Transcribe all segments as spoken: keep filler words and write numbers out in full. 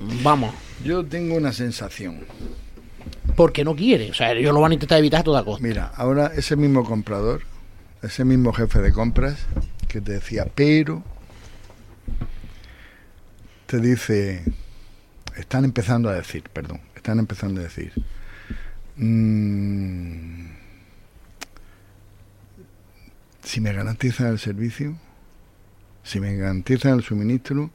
vamos. Yo tengo una sensación. Porque no quiere, o sea, ellos lo van a intentar evitar a toda costa. Mira, ahora ese mismo comprador, ese mismo jefe de compras que te decía, pero te dice, están empezando a decir, perdón, están empezando a decir, mmm, si me garantizan el servicio, si me garantizan el suministro,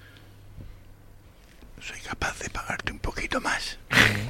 soy capaz de pagarte un poquito más.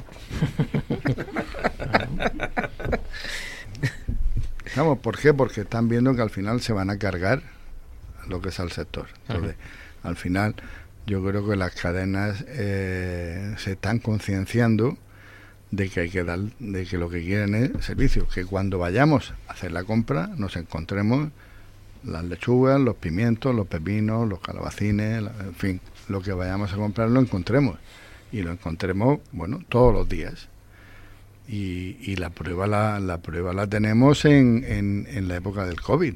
¿Sabes por qué? Porque están viendo que al final se van a cargar lo que es al sector. Entonces, uh-huh. al final, yo creo que las cadenas eh, se están concienciando de que hay que dar, de que lo que quieren es servicio, que cuando vayamos a hacer la compra nos encontremos las lechugas, los pimientos, los pepinos, los calabacines, la, en fin, lo que vayamos a comprar lo encontremos y lo encontremos, bueno, todos los días. Y, y la prueba la, la prueba la tenemos en, en, en la época del COVID.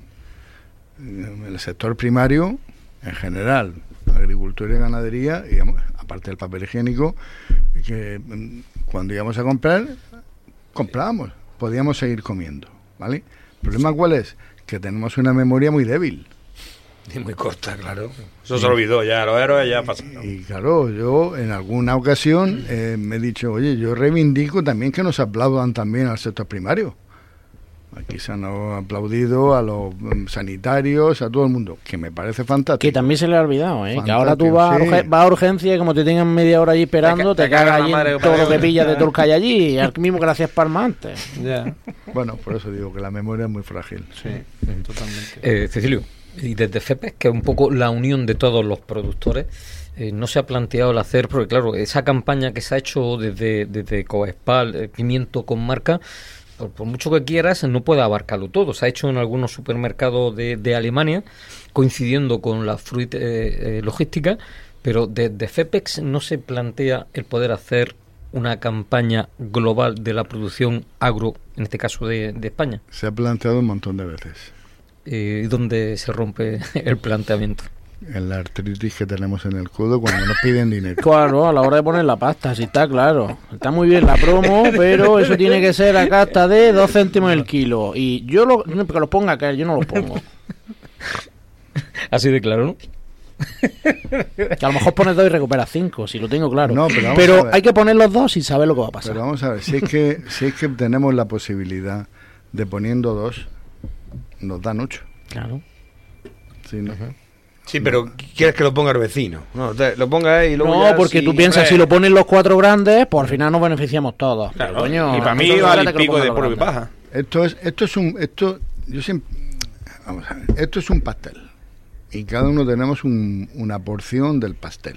En el sector primario, en general, agricultura y ganadería, digamos, aparte del papel higiénico, que cuando íbamos a comprar, comprábamos, podíamos seguir comiendo, ¿vale? ¿El problema cuál es? Que tenemos una memoria muy débil. Y muy corta, claro. Eso se olvidó ya, los héroes ya pasaron. Y claro, yo en alguna ocasión eh, me he dicho, oye, yo reivindico también que nos aplaudan también al sector primario. Aquí se han aplaudido a los sanitarios, a todo el mundo, que me parece fantástico. Que también se le ha olvidado, ¿eh? Que ahora tú vas, sí. a, vas a urgencia y como te tengan media hora allí esperando, te, te, te cagas allí en todo lo que pillas de todo el que hay allí, y al mismo que le hacías palma antes. Yeah. Bueno, por eso digo que la memoria es muy frágil. Sí, sí. Totalmente. Eh, Cecilio, y desde FEPEX, que es un poco la unión de todos los productores, eh, no se ha planteado el hacer, porque claro, esa campaña que se ha hecho desde, desde Coespal, eh, Pimiento con Marca, por, por mucho que quieras, no puede abarcarlo todo. Se ha hecho en algunos supermercados de, de Alemania, coincidiendo con la fruit eh, eh, logística, pero desde FEPEX no se plantea el poder hacer una campaña global de la producción agro, en este caso de, de España. Se ha planteado un montón de veces. ¿Y dónde se rompe el planteamiento? En la artritis que tenemos en el codo cuando nos piden dinero. Claro, a la hora de poner la pasta, sí está claro. Está muy bien la promo, pero eso tiene que ser a casta de dos céntimos el kilo. Y yo lo que lo ponga acá, yo no lo pongo. Así de claro, ¿no? Que a lo mejor pones dos y recuperas cinco, si lo tengo claro. No, pero pero hay que poner los dos y saber lo que va a pasar. Pero vamos a ver, si es que, si es que tenemos la posibilidad de poniendo dos, nos dan ocho. Claro. Sí, ¿no? Uh-huh. Sí, pero quieres que lo ponga el vecino. No, te, lo ponga ahí y luego no, ya porque si, tú piensas, eh, si lo ponen los cuatro grandes, pues al final nos beneficiamos todos. Claro, coño, y para mí vale el pico de polvo y paja. Esto es, esto es un, esto, yo siempre, vamos a ver, esto es un pastel y cada uno tenemos un, una porción del pastel.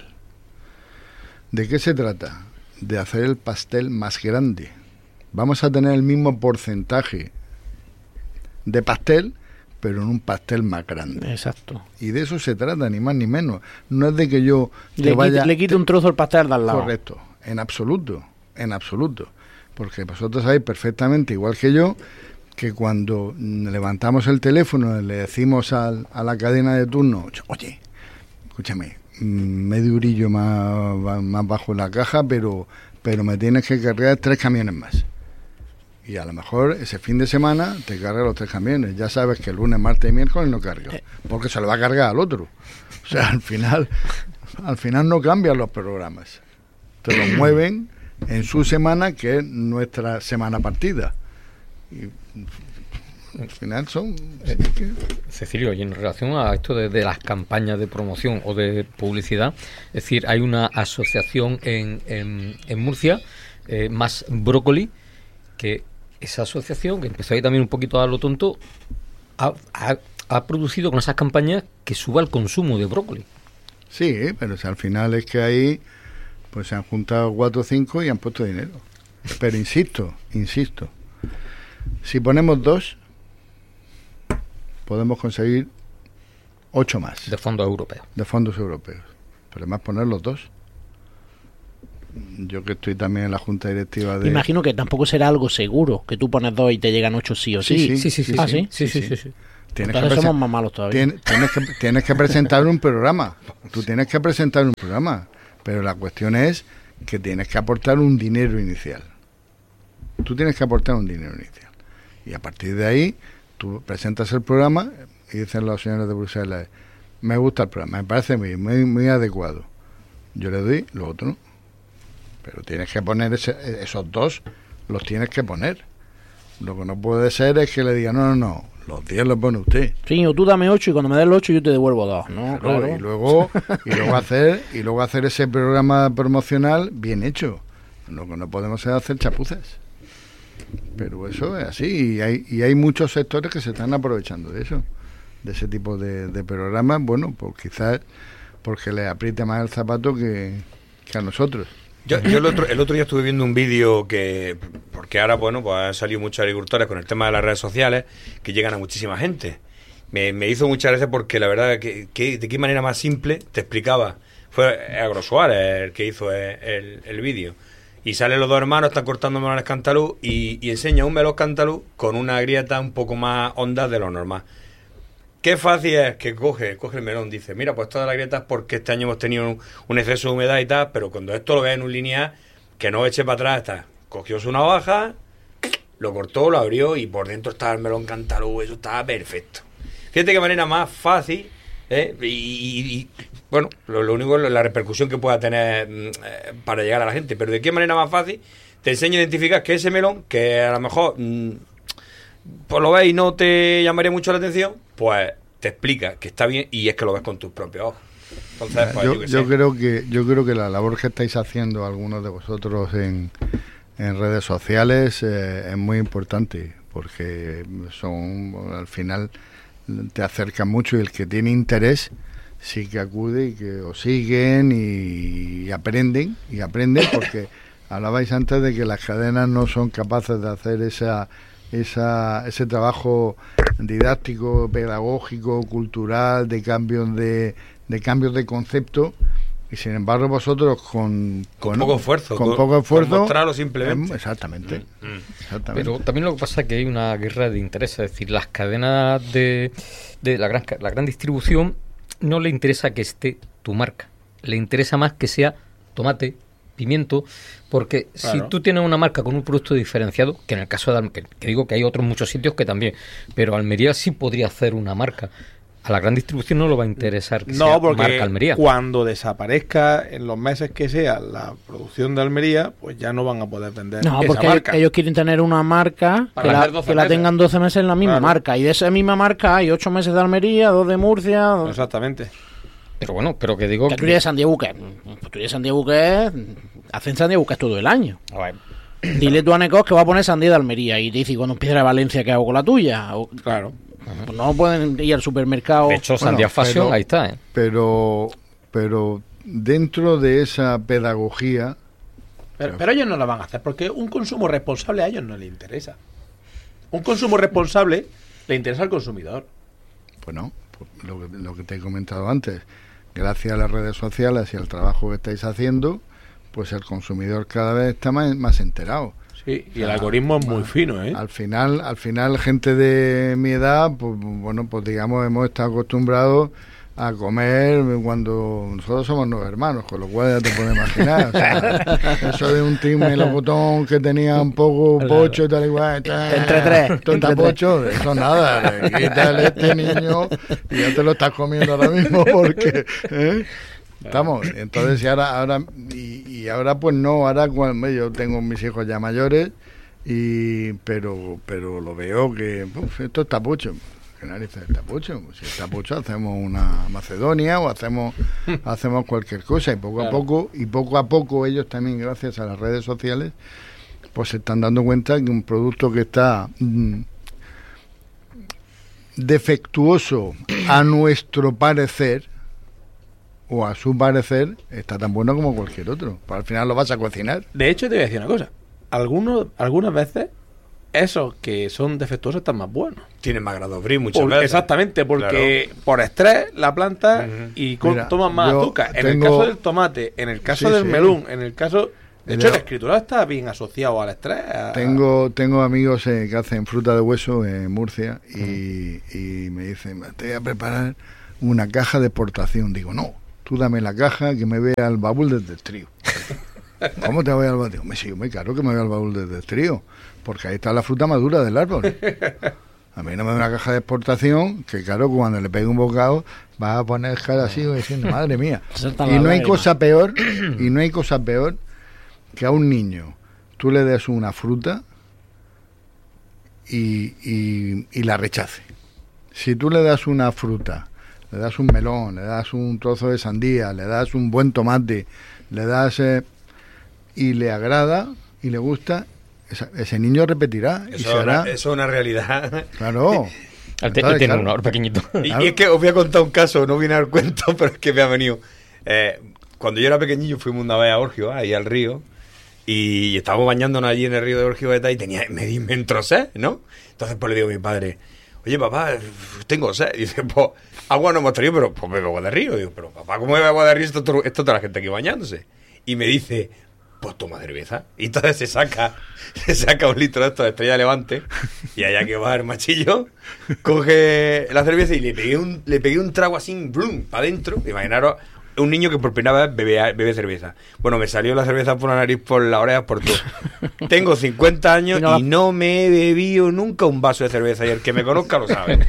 ¿De qué se trata? De hacer el pastel más grande. Vamos a tener el mismo porcentaje de pastel, pero en un pastel más grande. Exacto. Y de eso se trata, ni más ni menos. No es de que yo te le vaya... Quite, le quite un trozo al pastel de al lado. Correcto, en absoluto, en absoluto. Porque vosotros sabéis perfectamente, igual que yo, que cuando levantamos el teléfono y le decimos al, a la cadena de turno, oye, escúchame, medio brillo más, más bajo en la caja, pero, pero me tienes que cargar tres camiones más. Y a lo mejor ese fin de semana te carga los tres camiones. Ya sabes que el lunes, martes y miércoles no carga, porque se lo va a cargar al otro. O sea, al final, al final no cambian los programas. Te los mueven en su semana, que es nuestra semana partida. Y al final son... Eh, Cecilio, y en relación a esto de, de las campañas de promoción o de publicidad, es decir, hay una asociación en, en, en Murcia, eh, Más Brócoli, que esa asociación, que empezó ahí también un poquito a lo tonto, ha, ha, ha producido con esas campañas que suba el consumo de brócoli. Sí, pero si al final es que ahí pues se han juntado cuatro o cinco y han puesto dinero. Pero insisto, insisto, si ponemos dos, podemos conseguir ocho más. De fondos europeos. De fondos europeos. Pero además poner los dos. Yo que estoy también en la junta directiva de... Imagino que tampoco será algo seguro, que tú pones dos y te llegan ocho sí o sí. Sí, sí, sí. sí, sí, ¿Ah, sí? sí, sí, sí, sí, sí. Tienes Entonces que somos más malos todavía. Tienes, tienes, que, tienes que presentar un programa. Tú tienes que presentar un programa. Pero la cuestión es que tienes que aportar un dinero inicial. Tú tienes que aportar un dinero inicial. Y a partir de ahí, tú presentas el programa y dicen los señores de Bruselas, me gusta el programa, me parece muy, muy, muy adecuado. Yo le doy, lo otro no. Pero tienes que poner ese, esos dos, los tienes que poner. Lo que no puede ser es que le diga, no, no, no, los diez los pone usted. Sí, o tú dame ocho y cuando me des los ocho yo te devuelvo dos. No, claro, claro. Y luego, y luego hacer, y luego hacer ese programa promocional bien hecho. Lo que no podemos es hacer chapuzas. Pero eso es así, y hay, y hay muchos sectores que se están aprovechando de eso, de ese tipo de, de programas, bueno, pues quizás porque les apriete más el zapato que, que a nosotros. Yo, yo el, otro, el otro día estuve viendo un vídeo que, porque ahora, bueno, pues han salido muchos agricultores con el tema de las redes sociales que llegan a muchísima gente. Me, me hizo muchas gracias porque la verdad que, que de qué manera más simple te explicaba. Fue Agro Suárez el que hizo el, el, el vídeo. Y salen los dos hermanos, están cortando melones cantalú y, y enseña un melón cantalú con una grieta un poco más honda de lo normal. Qué fácil es que coge, coge el melón, dice, mira, pues todas las grietas porque este año hemos tenido un, un exceso de humedad y tal, pero cuando esto lo ve en un lineal, que no eche para atrás, está, cogió su navaja, lo cortó, lo abrió y por dentro estaba el melón cantalú, eso estaba perfecto. Fíjate qué manera más fácil, ¿eh? y, y, y bueno, lo, lo único es la repercusión que pueda tener eh, para llegar a la gente, pero de qué manera más fácil te enseña a identificar que ese melón, que a lo mejor mm, pues lo ves y no te llamaría mucho la atención, pues te explica que está bien y es que lo ves con tus propios ojos. Entonces, pues, yo, yo, que yo sé. creo que yo creo que la labor que estáis haciendo algunos de vosotros en, en redes sociales eh, es muy importante, porque son, al final te acercan mucho y el que tiene interés sí que acude y que os siguen y, y aprenden y aprenden porque hablabais antes de que las cadenas no son capaces de hacer esa esa ese trabajo didáctico, pedagógico, cultural, de cambios de, de cambios de concepto, y sin embargo vosotros con, con, con poco esfuerzo, con, con poco esfuerzo, con mostrarlo simplemente. Eh, exactamente, Mm. exactamente. Pero también lo que pasa es que hay una guerra de intereses, es decir, las cadenas de, de la gran la gran distribución no le interesa que esté tu marca, le interesa más que sea tomate, pimiento, porque claro, si tú tienes una marca con un producto diferenciado, que en el caso de Almería, que, que digo que hay otros muchos sitios que también, pero Almería sí podría hacer una marca. A la gran distribución no le va a interesar que no, sea porque marca Almería. Cuando desaparezca en los meses que sea la producción de Almería, pues ya no van a poder vender no, esa porque marca. Ellos quieren tener una marca Para que, la, doce que la meses. tengan doce meses en la misma Claro. marca, y de esa misma marca hay ocho meses de Almería, dos de Murcia, dos... Exactamente. Pero bueno, pero que digo que tú eres Santiago Buques, pues tú eres Santiago Buques, hacen Santiago Buques todo el año. A ver, Dile tú a Necos que va a poner sandía de Almería y te dice, cuando empiece la Valencia, ¿qué hago con la tuya? O, Claro. pues no pueden ir al supermercado. de hecho, Bueno, Sandia Fashion, pero- ahí está, ¿eh? pero pero dentro de esa pedagogía, Pero, pero ellos no lo van a hacer porque un consumo responsable a ellos no les interesa. Un consumo responsable le interesa al consumidor. bueno, pues lo, que- lo que te he comentado antes, gracias a las redes sociales y al trabajo que estáis haciendo, pues el consumidor cada vez está más, más enterado. Sí, y O el sea, algoritmo es muy ah, fino, ¿eh? Al final, al final, gente de mi edad, pues bueno, pues digamos, hemos estado acostumbrados a comer cuando nosotros somos nueve hermanos, con lo cual ya te puedes imaginar. O sea, eso de un team melocotón que tenía un poco pocho y tal igual. Entre tres, Tonta entre tres. pocho, eso nada. Le quítale este niño y ya te lo estás comiendo ahora mismo porque. ¿eh? Estamos, entonces y ahora, ahora y, y ahora pues no, ahora cuando yo tengo mis hijos ya mayores y pero pero lo veo que uf, esto está pucho. ¿Qué narices está pucho? Pues si está pucho hacemos una Macedonia o hacemos hacemos cualquier cosa y poco Claro. a poco y poco a poco ellos también gracias a las redes sociales pues se están dando cuenta que un producto que está mm, defectuoso a nuestro parecer o a su parecer está tan bueno como cualquier otro. Pues al final lo vas a cocinar. De hecho, te voy a decir una cosa. Algunos, algunas veces, esos que son defectuosos están más buenos. Tienen más grado brie muchas Por- veces. exactamente, porque por estrés la planta Ujú. y con- Mira, toman más yo azúcar. En el tengo- caso del tomate, en el caso Sí, del sí. melón, en el caso... De hecho, Yo- el escritura está bien asociado al estrés. a- Tengo tengo amigos eh, que hacen fruta de hueso en Murcia y, y me dicen, te voy a preparar una caja de exportación. Digo, no, tú dame la caja que me vea el baúl desde el trío. ¿Cómo te voy al baúl? Digo, me sí, muy claro que me vea el baúl desde el trío, porque ahí está la fruta madura del árbol. A mí no me da una caja de exportación, que claro, cuando le pegue un bocado, va a poner cara así diciendo, madre mía. Y no hay cosa peor, y no hay cosa peor que a un niño tú le des una fruta y, y, y la rechace. Si tú le das una fruta, le das un melón, le das un trozo de sandía, le das un buen tomate, le das eh, y le agrada y le gusta, esa, ese niño repetirá. Eso, y se hará. Una, eso es una realidad. Claro. Él tiene claro. uno, pequeñito. Y, y es que os voy a contar un caso, no viene al cuento, pero es que me ha venido. Eh, cuando yo era pequeñillo fuimos una vez a Orgio, ahí al río, y estábamos bañándonos allí en el río de Orgio y tenía, me, me entró sed, ¿no? Entonces pues le digo a mi padre, oye papá, tengo sed. Y dice, pues agua no hemos traído, pero pues bebe agua de río. Y digo, pero papá, ¿cómo bebe agua de río? Esto, esto, esto toda la gente aquí bañándose. Y me dice, pues toma cerveza. Y entonces se saca, se saca un litro de esto de Estrella Levante, y allá que va el machillo, coge la cerveza y le pegué un, le pegué un trago así, blum, para adentro. Imaginaros un niño que por primera vez bebe, bebe cerveza. Bueno, me salió la cerveza por la nariz, por las orejas, por todo. Tengo cincuenta años y no me he bebido nunca un vaso de cerveza, y el que me conozca lo sabe.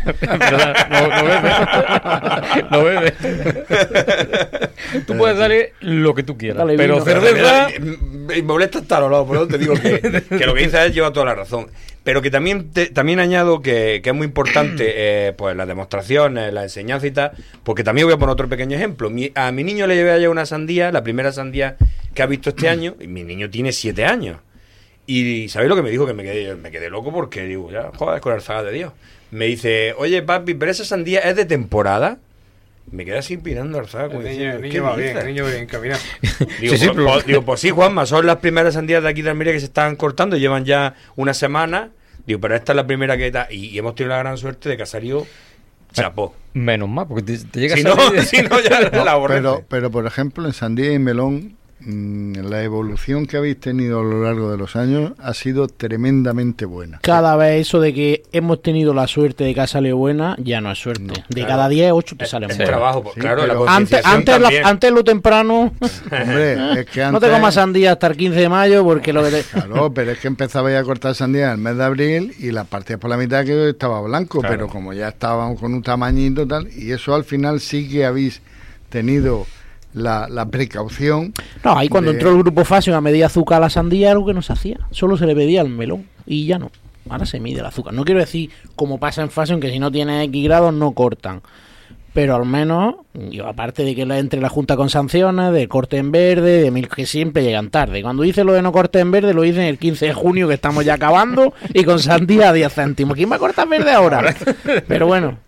No bebe. No bebe. Tú puedes darle lo que tú quieras, Dale, pero vino. cerveza... Me molesta estar al lado, por eso te digo que, que lo que dice él lleva toda la razón. Pero que también te, también añado que, que es muy importante eh, pues las demostraciones, la enseñanza y tal, porque también voy a poner otro pequeño ejemplo. Mi, a mi niño le llevé allá una sandía, la primera sandía que ha visto este año, y mi niño tiene siete años. Y ¿sabéis lo que me dijo? Que me quedé, me quedé loco porque digo, ya, joder, con el zaga de Dios. Me dice, oye papi, pero esa sandía es de temporada. Me quedé así pirando al zaga. El niño, el niño va bien, el niño va bien encaminado. Digo, sí, sí, pues, pues, digo, pues sí, Juanma, son las primeras sandías de aquí de Almería que se están cortando, llevan ya una semana. Digo, pero esta es la primera que está. Y, y hemos tenido la gran suerte de que ha salido chapó. Menos mal, porque te, te llega si a salir... no, si no, ya no, la aborrece. Pero, pero, por ejemplo, en sandía y melón, mmm, la evolución que habéis tenido a lo largo de los años ha sido tremendamente buena. Cada vez eso de que hemos tenido la suerte de que ha salido buena, ya no es suerte. No, de claro. cada diez, ocho te salen buenas. buenas. Trabajo, pues, sí, claro, la antes, antes, la, antes lo temprano... Hombre, es que antes... No te comas sandía hasta el quince de mayo porque lo que te... Claro, pero es que empezabais a cortar sandía en el mes de abril y las partías por la mitad que estaba blanco, claro. Pero como ya estábamos con un tamañito tal, y eso al final sí que habéis tenido la, la precaución. No, ahí cuando de... entró el grupo Fashion a medir azúcar a la sandía, algo que no se hacía, solo se le pedía al melón y ya no. Ahora se mide el azúcar. No quiero decir, como pasa en Fashion, que si no tiene X grados no cortan. Pero al menos, yo, aparte de que entre la Junta con sanciones, de corte en verde, de mil que siempre llegan tarde. Cuando dice lo de no corte en verde, lo dicen el quince de junio, que estamos ya acabando, y con sandía a diez céntimos. ¿Quién va a cortar verde ahora? Pero bueno.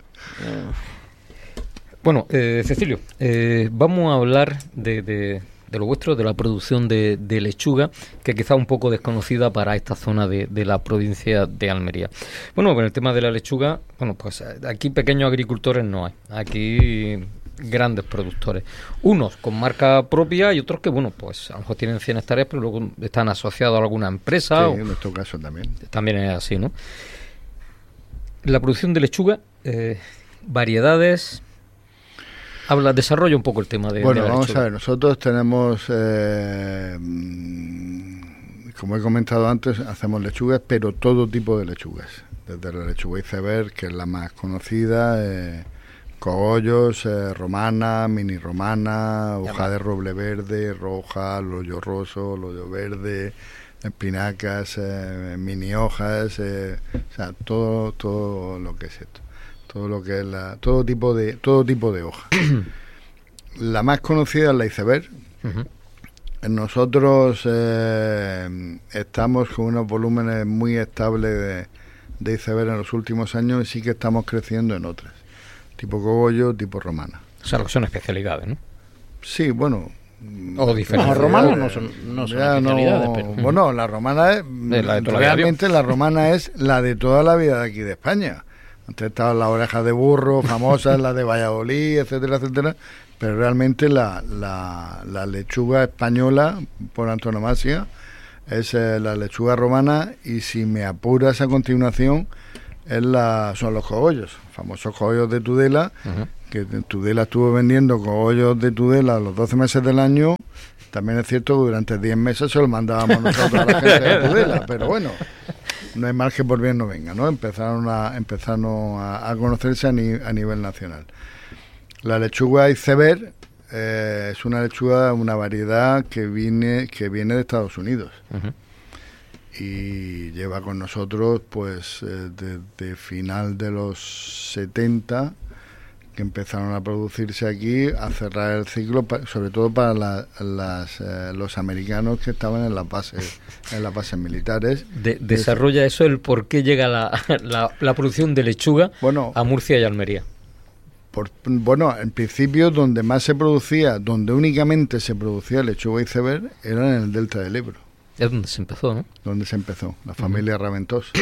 Bueno, eh, Cecilio, eh, vamos a hablar de, de, de lo vuestro, de la producción de, de lechuga, que quizá un poco desconocida para esta zona de, de la provincia de Almería. Bueno, con el tema de la lechuga, bueno, pues aquí pequeños agricultores no hay, aquí grandes productores, unos con marca propia y otros que, bueno, pues a lo mejor tienen cien hectáreas, pero luego están asociados a alguna empresa. Sí, o, en nuestro caso también. También es así, ¿no? La producción de lechuga, eh, variedades... Habla, desarrolla un poco el tema de... Bueno, de la vamos lechuga. a ver, nosotros tenemos, eh, como he comentado antes, hacemos lechugas, pero todo tipo de lechugas. Desde la lechuga iceberg, que es la más conocida, eh, cogollos, eh, romana, mini romana, hoja de roble verde, roja, loyo roso, loyo verde, espinacas, eh, mini hojas, eh, o sea, todo, todo lo que es esto. Todo lo que es la, todo tipo de todo tipo de hoja. La más conocida es la iceberg. Uh-huh. Nosotros eh, estamos con unos volúmenes muy estables de, de iceberg en los últimos años y sí que estamos creciendo en otras, tipo cogollo, tipo romana. O sea, son especialidades, ¿no? Sí, bueno. O diferentes. Las romanas no son, no son especialidades. No, pero... Bueno, la romana es, la de realmente la romana es la de toda la vida de aquí de España. Antes estaban las orejas de burro, famosas, las de Valladolid, etcétera, etcétera, pero realmente la, la, la lechuga española, por antonomasia, es eh, la lechuga romana, y si me apuras a continuación, es la, son los cogollos, famosos cogollos de Tudela, uh-huh. que Tudela estuvo vendiendo cogollos de Tudela los doce meses del año. También es cierto que durante diez meses se lo mandábamos nosotros a la gente de Tudela, pero bueno, no hay mal que por bien no venga, ¿no? Empezaron a empezaron a, a conocerse a, ni, a nivel nacional. La lechuga iceberg eh, es una lechuga, una variedad que viene que viene de Estados Unidos. Uh-huh. Y lleva con nosotros pues eh, desde final de los setenta, que empezaron a producirse aquí, a cerrar el ciclo, pa, sobre todo para la, las, eh, los americanos que estaban en las bases en las bases militares. De, desarrolla eso el por qué llega la, la, la producción de lechuga bueno, a Murcia y Almería. Por, bueno, en principio donde más se producía, donde únicamente se producía lechuga iceberg, era en el delta del Ebro. Es donde se empezó, ¿no? Donde se empezó, la familia uh-huh. Raventós.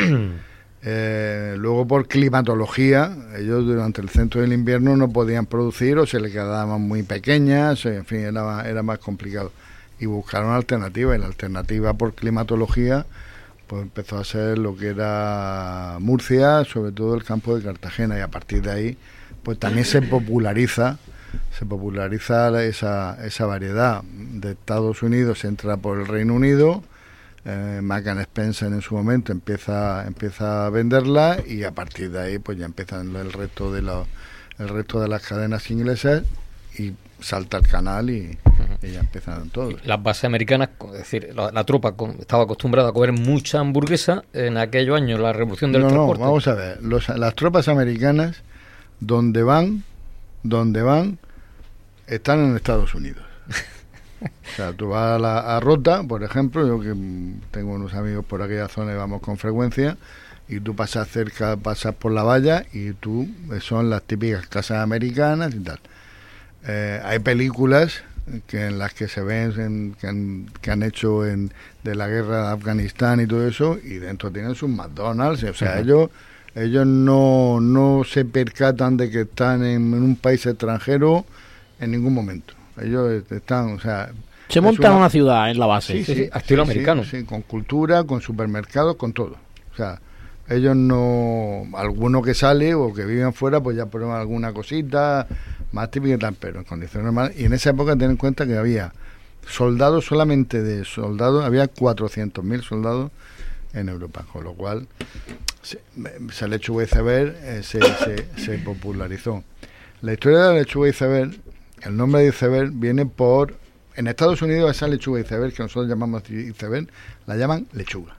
Eh, luego por climatología, ellos durante el centro del invierno no podían producir o se les quedaban muy pequeñas, en fin, era, era más complicado. Y buscaron alternativas, y la alternativa por climatología pues empezó a ser lo que era Murcia, sobre todo el campo de Cartagena, y a partir de ahí pues también se populariza se populariza esa, esa variedad. De Estados Unidos entra por el Reino Unido. Eh, Mackan Spencer en su momento empieza empieza a venderla, y a partir de ahí pues ya empiezan el resto de los el resto de las cadenas inglesas, y salta el canal y, uh-huh. y ya empiezan todos. Las bases americanas, es decir, la, la tropa con, estaba acostumbrada a comer mucha hamburguesa en aquellos años, la revolución del no, transporte. No, vamos a ver, los, las tropas americanas donde van, donde van están en Estados Unidos. O sea, tú vas a, la, a Rota, por ejemplo, yo que tengo unos amigos por aquella zona y vamos con frecuencia, y tú pasas cerca, pasas por la valla y tú, son las típicas casas americanas y tal. Eh, hay películas que en las que se ven, en, que, han, que han hecho en, de la guerra de Afganistán y todo eso, y dentro tienen sus McDonald's, o sea, uh-huh. ellos ellos no, no se percatan de que están en, en un país extranjero en ningún momento. Ellos están, o sea... Se montan una, una ciudad en la base. Sí, sí, sí, estilo sí, americano. Sí, sí, con cultura, con supermercados, con todo. O sea, ellos no... Alguno que sale o que viven fuera, pues ya prueban alguna cosita más típica y tal, pero en condiciones normales. Y en esa época ten en cuenta que había soldados, solamente de soldados, había cuatrocientos mil soldados en Europa, con lo cual se, esa lechuga iceberg eh, se, se, se popularizó. La historia de la lechuga iceberg, el nombre de iceberg viene por... En Estados Unidos esa lechuga iceberg, que nosotros llamamos iceberg, la llaman lechuga.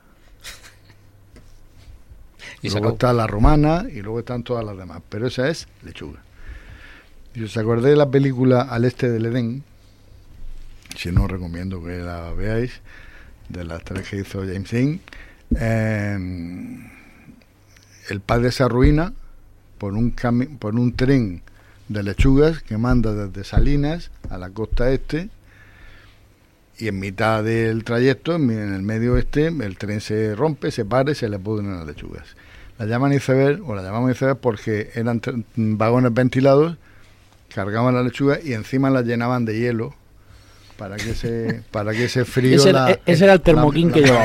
Y luego está la romana y luego están todas las demás, pero esa es lechuga. Y os acordé de la película Al Este del Edén, si no os recomiendo que la veáis, de las tres que hizo James Dean. Eh, el padre se arruina por un, cami- por un tren de lechugas que manda desde Salinas a la costa este, y en mitad del trayecto, en el medio este, el tren se rompe, se para y se le pudren las lechugas. La llaman iceberg, o la llamamos iceberg porque eran t- vagones ventilados, cargaban la lechuga y encima la llenaban de hielo para que ese para que ese frío ese, la, ese el, era el termoquín la, que llevaba.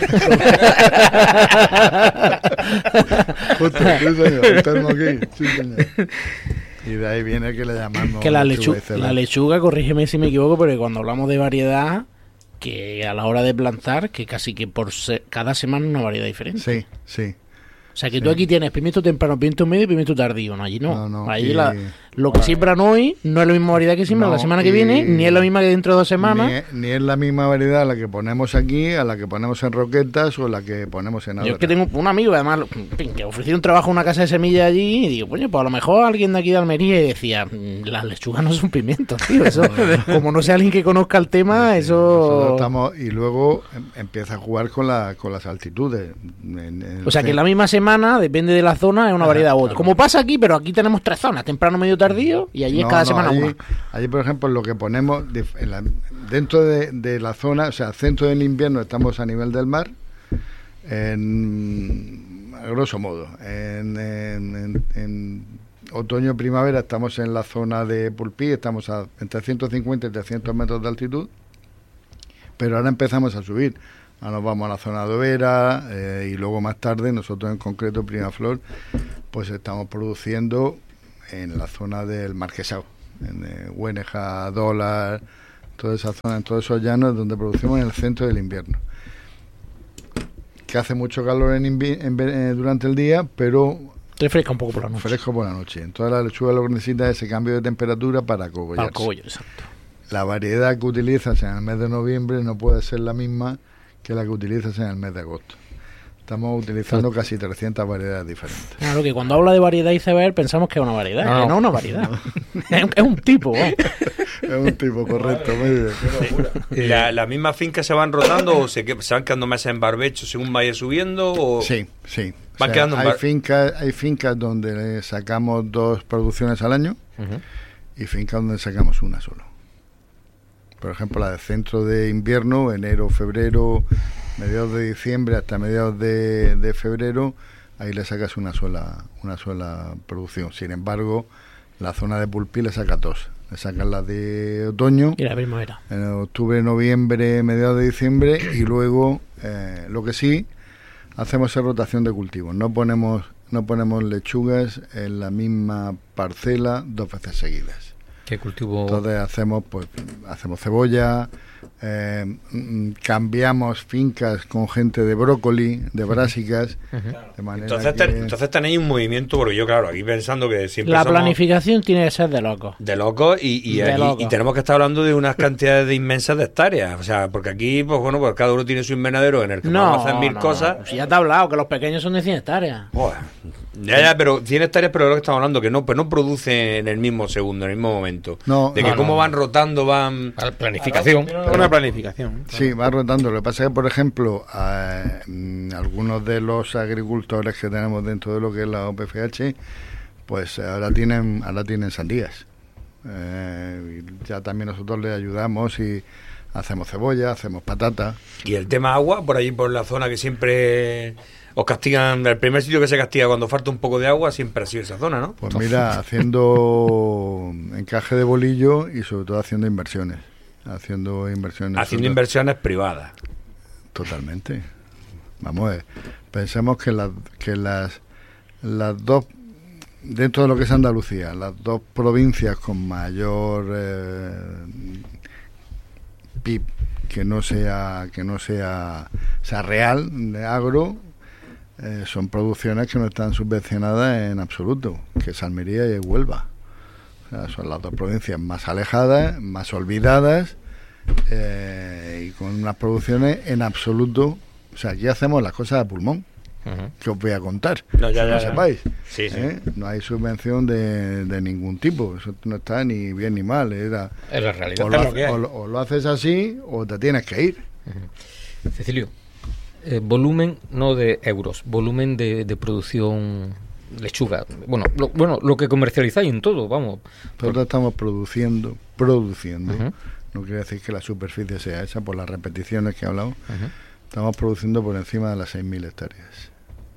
Justo, sí, señor, el termoquín, sí, señor. Y de ahí viene que le llamamos que la lechuga, lechuga la lechuga, corrígeme si me equivoco, porque cuando hablamos de variedad, que a la hora de plantar, que casi que por se, cada semana una variedad diferente. Sí, sí. O sea, que sí. tú aquí tienes pimiento temprano, pimiento medio y pimiento tardío, ¿no? Allí no. no, no Allí y... la, lo que siembran hoy no es la misma variedad que siembran no, la semana que viene, ni es la misma que dentro de dos semanas. Ni, ni es la misma variedad la que ponemos aquí, a la que ponemos en Roquetas o la que ponemos en Adora. Yo es que tengo un amigo, además, que ofreció un trabajo en una casa de semillas allí, y digo, coño, pues a lo mejor alguien de aquí de Almería, y decía, las lechugas no son pimientos, tío. Eso, como no sea alguien que conozca el tema, sí, eso... Estamos, y luego empieza a jugar con, la, con las altitudes. En, en o sea, que en la misma semana, depende de la zona, es una variedad u otra. Como pasa aquí, pero aquí tenemos tres zonas, temprano, medio, tardío, y allí no, es cada no, semana allí, una. Allí, por ejemplo, lo que ponemos en la, dentro de, de la zona, o sea, centro del invierno estamos a nivel del mar, en, a grosso modo. En, en, en, en otoño, primavera estamos en la zona de Pulpí, estamos a entre ciento cincuenta y trescientos metros de altitud, pero ahora empezamos a subir. Ahora nos vamos a la zona de Overa, eh, y luego más tarde, nosotros en concreto, Primaflor, pues estamos produciendo en la zona del Marquesado, en eh, Huéneja, Dólar, toda esa zona, en todos esos llanos donde producimos en el centro del invierno. Que hace mucho calor en invi- en, eh, durante el día, pero refresca un poco por la noche. Fresco por la noche. Entonces la lechuga lo que necesita es ese cambio de temperatura para cogollarse. Para el cogollo, exacto. La variedad que utilizas en el mes de noviembre no puede ser la misma que la que utilizas en el mes de agosto. Estamos utilizando casi trescientas variedades diferentes. Claro, que cuando habla de variedad iceberg pensamos que es una variedad, No, que no no. es una variedad. es, es un tipo. ¿no? Es un tipo correcto, muy bien. ¿Y la- ¿Las mismas fincas se van rotando o se, que- se van quedando meses en barbecho según vaya subiendo? O... Sí, sí. O Van sea, quedando en hay, bar- fincas, hay fincas donde le sacamos dos producciones al año Ujú. y fincas donde sacamos una solo. Por ejemplo, la de centro de invierno, enero, febrero, mediados de diciembre hasta mediados de, de febrero, ahí le sacas una sola una sola producción. Sin embargo, la zona de Pulpí le sacas dos. Le sacas la de otoño, Y la primavera. en octubre, noviembre, mediados de diciembre, y luego eh, lo que sí hacemos es rotación de cultivos. No ponemos no ponemos lechugas en la misma parcela dos veces seguidas. ¿Qué cultivo? Entonces hacemos pues hacemos cebolla, eh, mm, cambiamos fincas con gente de brócoli, de brásicas, Ujú. de manera Entonces, que... ten- entonces tenéis un movimiento, porque yo, claro, aquí pensando que siempre La somos planificación tiene que ser de locos. de locos y, y, De aquí- locos. y tenemos que estar hablando de unas cantidades de inmensas de hectáreas. O sea, porque aquí, pues bueno, pues cada uno tiene su invernadero en el que podemos hacer mil no, cosas. Si ya te he hablado, que los pequeños son de cien hectáreas. Joder. Ya, ya, pero cien hectáreas, pero de lo que estamos hablando, que no, pues no producen en el mismo segundo, en el mismo momento. No, de que no, cómo no. van rotando, van... Para planificación. Una planificación. Sí, va rotando. Lo que pasa es que, por ejemplo, a, mm, algunos de los agricultores que tenemos dentro de lo que es la O P F H, pues ahora tienen ahora tienen sandías. Eh, y ya también nosotros les ayudamos y hacemos cebolla, hacemos patata. Y el tema agua, por allí por la zona que siempre os castigan, el primer sitio que se castiga cuando falta un poco de agua siempre ha sido esa zona, ¿no? Pues mira, haciendo encaje de bolillo y sobre todo haciendo inversiones. Haciendo inversiones. Haciendo sobre- inversiones privadas. Totalmente. Vamos a ver. Pensemos que, las que las, las dos, dentro de lo que es Andalucía, las dos provincias con mayor eh, P I B que no sea que no sea, sea real de agro, eh, son producciones que no están subvencionadas en absoluto, que es Almería y Huelva. O sea, son las dos provincias más alejadas, más olvidadas, eh, y con unas producciones en absoluto. O sea, aquí hacemos las cosas a pulmón, Ujú. que os voy a contar, No, ya, que ya, no ya. sepáis. Sí, sí. ¿eh? No hay subvención de, de ningún tipo, eso no está ni bien ni mal. Era, Es la realidad. o, lo, es lo ha- que hay. o lo- o lo haces así o te tienes que ir. Cecilio, eh, volumen no de euros, volumen de, de producción lechuga. Bueno, lo, bueno, lo que comercializáis en todo, vamos. Nosotros estamos produciendo, produciendo. Ujú. No quiere decir que la superficie sea esa por las repeticiones que he hablado. Ujú. Estamos produciendo por encima de las seis mil hectáreas.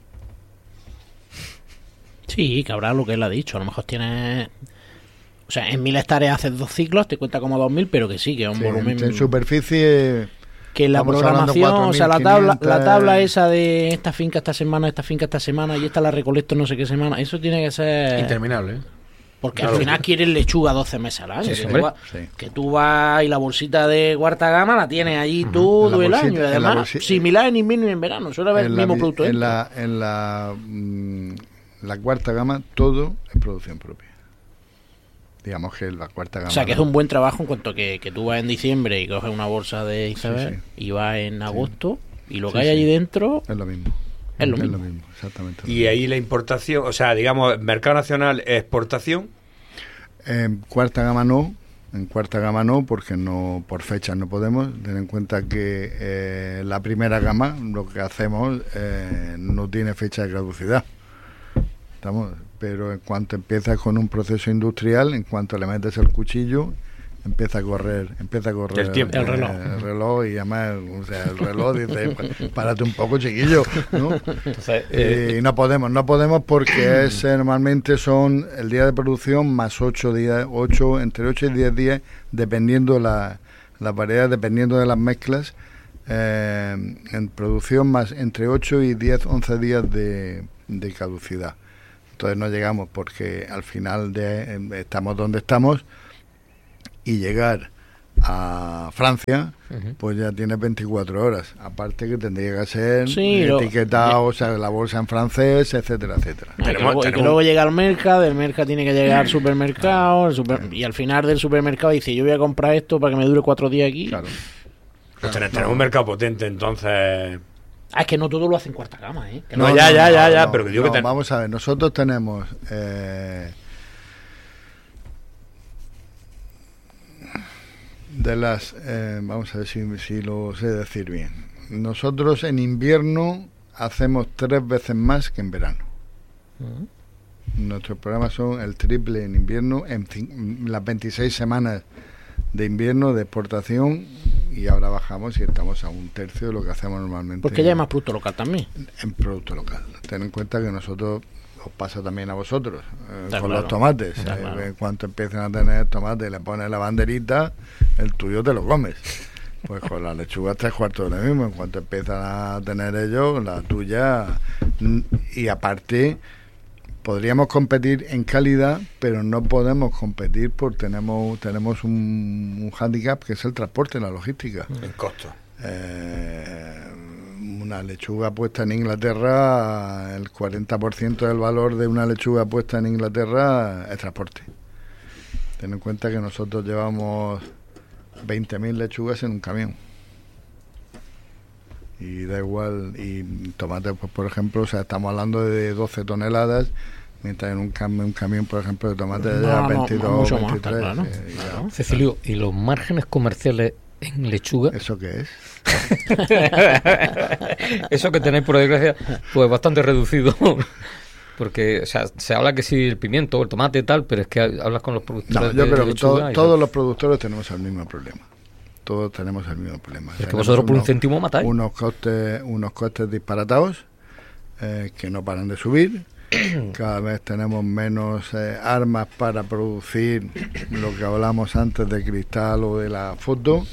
Sí, que habrá lo que él ha dicho. A lo mejor tiene... O sea, en mil hectáreas haces dos ciclos, te cuenta como dos mil, pero que sí, que es un Sí, volumen... en, en superficie, Que la estamos hablando programación, o sea, la tabla, la cuatro mil quinientos. tabla esa de esta finca esta semana, esta finca esta semana y esta la recolecto no sé qué semana, eso tiene que ser... Interminable, ¿eh? Porque Claro. al final quieres lechuga doce meses al año. Sí, que, sí, tú hombre. vas, Sí. que tú vas y la bolsita de cuarta gama la tienes allí En todo la el bolsita- año. Y en la además, bolsita- similar en invierno y en verano. Suele haber el en la, mismo vi- producto. en dentro. la, en la, mm, la cuarta gama, todo es producción propia. Digamos que la cuarta gama. O sea, que es no. un buen trabajo en cuanto que, que tú vas en diciembre y coges una bolsa de iceberg Sí, y vas en agosto y lo que Sí, hay sí. allí dentro Es lo mismo. es lo mismo. exactamente. lo Y mismo. ahí la importación, o sea, digamos, mercado nacional, exportación. En cuarta gama no, en cuarta gama no, porque no por fechas no podemos. Ten en cuenta que eh, la primera gama, lo que hacemos, eh, no tiene fecha de caducidad. Estamos, pero en cuanto empiezas con un proceso industrial, en cuanto le metes el cuchillo, empieza a correr, empieza a correr El tiempo. El reloj. el reloj y además, o sea, el reloj dice, "Pa- párate un poco, chiquillo", ¿no? Entonces, Eh, y no podemos, no podemos porque es eh, normalmente son el día de producción más ocho días, ocho, entre ocho y diez días, dependiendo la, las variedades, dependiendo de las mezclas, eh, en producción más entre ocho y diez, once días de, de caducidad. entonces no llegamos porque al final de, estamos donde estamos y llegar a Francia, uh-huh. pues ya tiene veinticuatro horas. Aparte que tendría que ser sí, etiquetado, o sea, la bolsa en francés, etcétera, etcétera. Y que, luego, y que luego llega al mercado, del mercado tiene que llegar al supermercado, el super, y al final del supermercado dice, yo voy a comprar esto para que me dure cuatro días aquí. Claro. Pues tenemos no. un mercado potente, entonces... Ah, es que no todo lo hacen cuarta gama, ¿eh? Que no, no, ya, no, ya, no, ya, ya, no, pero que digo no, que ten... vamos a ver, nosotros tenemos... Eh, de las... Eh, vamos a ver si, si lo sé decir bien. Nosotros en invierno hacemos tres veces más que en verano. Uh-huh. Nuestros programas son el triple en invierno, en, en las veintiséis semanas de invierno de exportación, y ahora bajamos y estamos a un tercio de lo que hacemos normalmente. Porque ya hay más producto local también. En producto local. Ten en cuenta que nosotros, os pasa también a vosotros, eh, con claro. los tomates. Eh, claro. En cuanto empiezan a tener tomate, le pones la banderita, el tuyo te lo comes. Pues con la lechuga tres cuartos de lo mismo. En cuanto empiezan a tener ellos, la tuya. Y aparte, podríamos competir en calidad, pero no podemos competir porque tenemos tenemos un, un hándicap que es el transporte, la logística. El costo. Eh, una lechuga puesta en Inglaterra, el cuarenta por ciento del valor de una lechuga puesta en Inglaterra es transporte. Ten en cuenta que nosotros llevamos veinte mil lechugas en un camión. Y da igual, y tomates, pues por ejemplo, o sea, estamos hablando de doce toneladas, mientras en un, cam- un camión, por ejemplo, de tomates no, ya no, veintidós, no, veintitrés. Claro. Eh, ¿No? Cecilio, ¿y los márgenes comerciales en lechuga? ¿Eso qué es? Eso que tenéis, por desgracia, pues bastante reducido. Porque, o sea, se habla que sí el pimiento, el tomate y tal, pero es que hablas con los productores. No, yo de creo que lechuga to- y todos tal. los productores tenemos el mismo problema. Todos tenemos el mismo problema. Es que Tenemos vosotros por un unos- céntimo matáis. Unos costes, unos costes disparatados eh, que no paran de subir. Cada vez tenemos menos eh, armas para producir lo que hablamos antes de cristal o de la foto.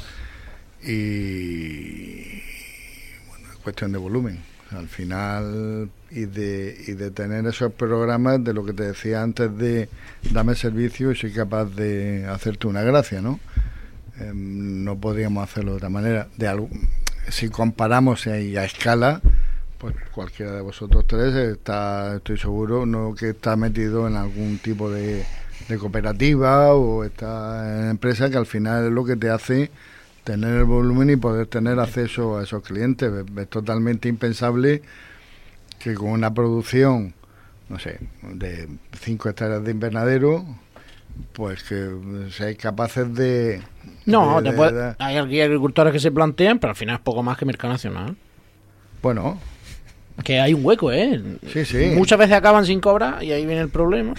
Y bueno, es cuestión de volumen. O sea, al final, y de, y de tener esos programas de lo que te decía antes de dame servicio y soy capaz de hacerte una gracia, ¿no? Eh, no podríamos hacerlo de otra manera. De algo, si comparamos ahí a escala, pues cualquiera de vosotros tres está, estoy seguro, no que está metido en algún tipo de, de cooperativa o está en empresa que al final es lo que te hace tener el volumen y poder tener acceso a esos clientes. Es, es totalmente impensable que con una producción, no sé, de cinco hectáreas de invernadero, pues que seáis capaces de... No, de, te puede- de- de- hay agricultores que se plantean, pero al final es poco más que mercado nacional. bueno, Que hay un hueco, ¿eh? sí, sí. Muchas veces acaban sin cobrar y ahí viene el problema.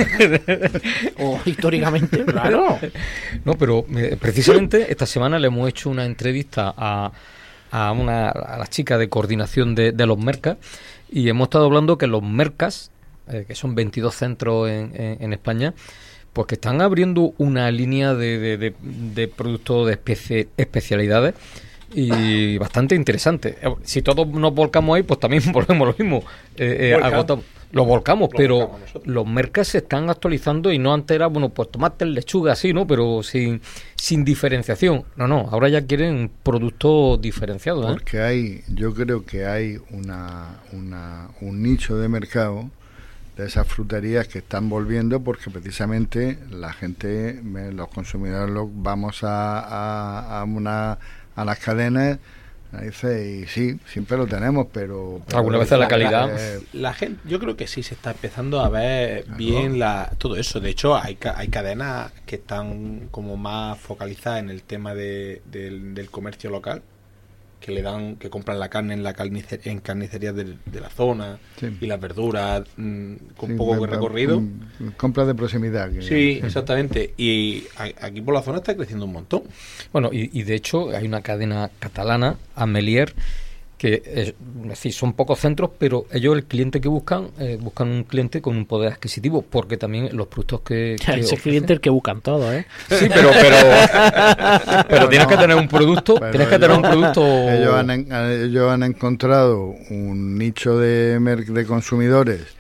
O históricamente, claro. No, pero eh, precisamente esta semana le hemos hecho una entrevista a, a una a la chica de coordinación de, de los mercas y hemos estado hablando que los mercas, eh, que son veintidós centros en, en, en España, pues que están abriendo una línea de, de, de, de productos de especie, especialidades y bastante interesante. Si todos nos volcamos ahí, pues también volvemos lo mismo. Eh, eh, agotamos. Lo volcamos, Lo pero volcamos nosotros. los mercados se están actualizando y no antes era, bueno, pues tomate, lechuga, así, ¿no? Pero sin, sin diferenciación. No, no, ahora ya quieren productos diferenciados, ¿eh? Porque hay, yo creo que hay una, una un nicho de mercado de esas fruterías que están volviendo porque precisamente la gente, los consumidores, los, vamos a, a, a una a las cadenas, dice, y sí, siempre lo tenemos, pero... pero Alguna vez la calidad... eh, La gente, yo creo que sí se está empezando a ver Claro. bien la, todo eso. De hecho, hay, ca- hay cadenas que están como más focalizadas en el tema de, del, del comercio local, que le dan, que compran la carne en la carnice- en carnicerías de, de la zona Sí. y las verduras mm, con sí, poco me- recorrido. mm, compras de proximidad. Que, Sí, exactamente. Y a- aquí por la zona está creciendo un montón. Bueno, y, y de hecho hay una cadena catalana, Amelier, que es, es decir, son pocos centros, pero ellos el cliente que buscan, eh, buscan un cliente con un poder adquisitivo, porque también los productos que... que Ese ofrecen- cliente el que buscan todo, ¿eh? Sí, pero pero, pero tienes que tener un producto, Pero tienes que tener un ellos- producto... Ellos han, en- ellos han encontrado un nicho de, mer- de consumidores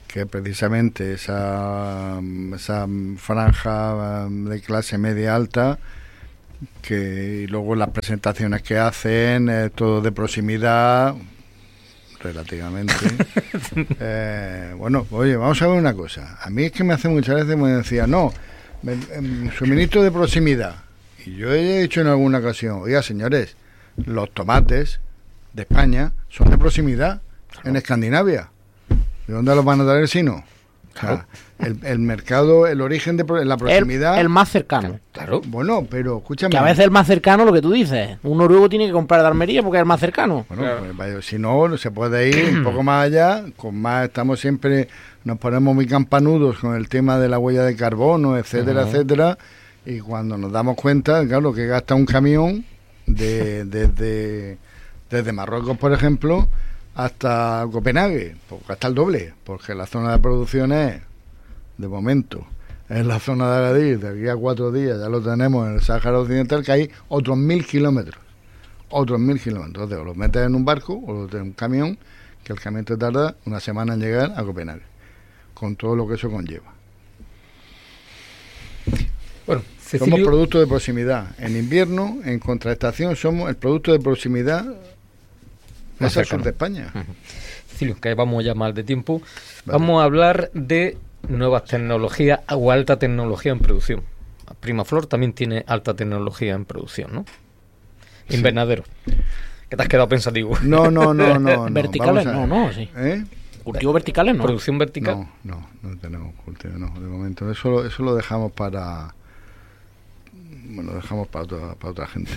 que precisamente esa, esa franja de clase media alta, que luego las presentaciones que hacen, eh, todo de proximidad, relativamente. eh, bueno, oye, vamos a ver una cosa. A mí es que me hace muchas veces me decía, no, me, me, suministro de proximidad. Y yo he dicho en alguna ocasión, oiga, señores, los tomates de España son de proximidad, claro, en Escandinavia. ¿De dónde los van a traer si no? Claro. O sea, el, el mercado, el origen de pro, la proximidad... El, el más cercano. Claro. Bueno, pero escúchame... Que a veces el más cercano, lo que tú dices. Un noruego tiene que comprar de Almería porque es el más cercano. Bueno, claro. Pues vaya, si no, se puede ir un poco más allá. Con más, estamos siempre... Nos ponemos muy campanudos con el tema de la huella de carbono, etcétera, uh-huh. etcétera. Y cuando nos damos cuenta, claro, que gasta un camión de, desde, desde Marruecos, por ejemplo, hasta Copenhague, pues gasta el doble, porque la zona de producción es, de momento, es la zona de Agadir, de aquí a cuatro días ya lo tenemos en el Sáhara Occidental, que hay otros mil kilómetros, otros mil kilómetros. Entonces, o los metes en un barco o los en un camión, que el camión te tarda una semana en llegar a Copenhague, con todo lo que eso conlleva. Bueno, Cecilio... Somos productos de proximidad. En invierno, en contraestación, somos el producto de proximidad más al sur de España. Uh-huh. Cecilio, que vamos ya mal de tiempo. Vale. Vamos a hablar de nuevas tecnologías o alta tecnología en producción. Primaflor también tiene alta tecnología en producción, ¿no? Sí. Invernadero. ¿Qué te has quedado pensativo? No, no, no, no. no. Verticales, no, no, sí. ¿Eh? Cultivo verticales, ¿no? ¿Producción vertical? No, no, no tenemos cultivo, no, de momento. Eso, eso lo dejamos para... Bueno, dejamos para otra, para otra gente.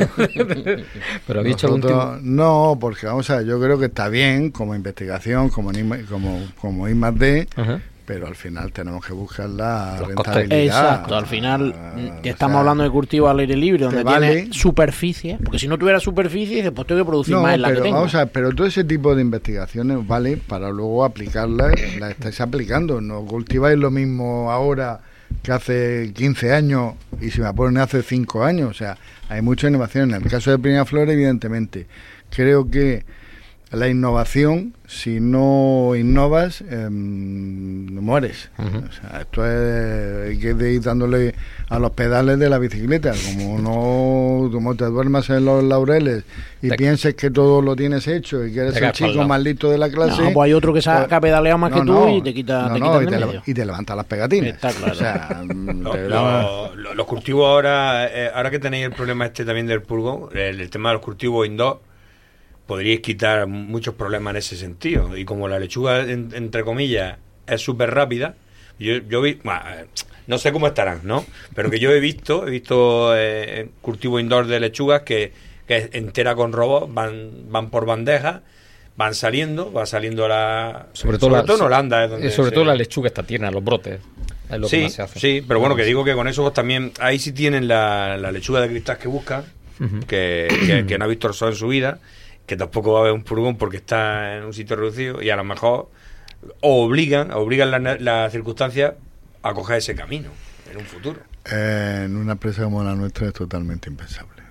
Pero había hecho algún tipo... No, porque vamos a ver, yo creo que está bien como investigación, como como como I más D, uh-huh. pero al final tenemos que buscar la Los rentabilidad. Exacto, al final ah, estamos sea, hablando de cultivo al aire libre, donde vale, tiene superficie, porque si no tuviera superficie, pues tengo que producir no, más en la pero, que tengo. Vamos a ver, pero todo ese tipo de investigaciones vale para luego aplicarlas, las estáis aplicando, no cultiváis lo mismo ahora que hace quince años y si me ponen hace cinco años, o sea, hay mucha innovación. En el caso de Primaflor, evidentemente, creo que la innovación, si no innovas, eh, mueres. Uh-huh. O sea, esto es, hay que ir dándole a los pedales de la bicicleta, como no, como te duermas en los laureles y de pienses que todo lo tienes hecho y que eres el chico más listo de la clase. No, pues hay otro que se ha pedaleado más no, que tú no, y te quita, no, te no, quita y, de te medio. y te levanta las pegatinas. Está claro. O sea, lo, te lo, lo, los cultivos ahora, eh, ahora que tenéis el problema este también del pulgón, el, el tema de los cultivos indoor, podríais quitar muchos problemas en ese sentido. Y como la lechuga, en, entre comillas, es súper rápida, yo, yo vi, bueno, no sé cómo estarán, ¿no? Pero que yo he visto, he visto eh, cultivo indoor de lechugas que, que es entera con robots, van, van por bandejas, van saliendo, va saliendo la... Sobre todo, sobre la, todo en Holanda. Es donde sobre se, todo la lechuga está tierna, los brotes. Es lo sí, que más se hace. Sí, pero bueno, que digo que con eso pues, también, ahí sí tienen la, la lechuga de cristal que buscan, uh-huh. que, que, que no ha visto el sol en su vida, que tampoco va a haber un furgón porque está en un sitio reducido y a lo mejor obligan, obligan las la circunstancias a coger ese camino en un futuro. Eh, en una empresa como la nuestra es totalmente impensable.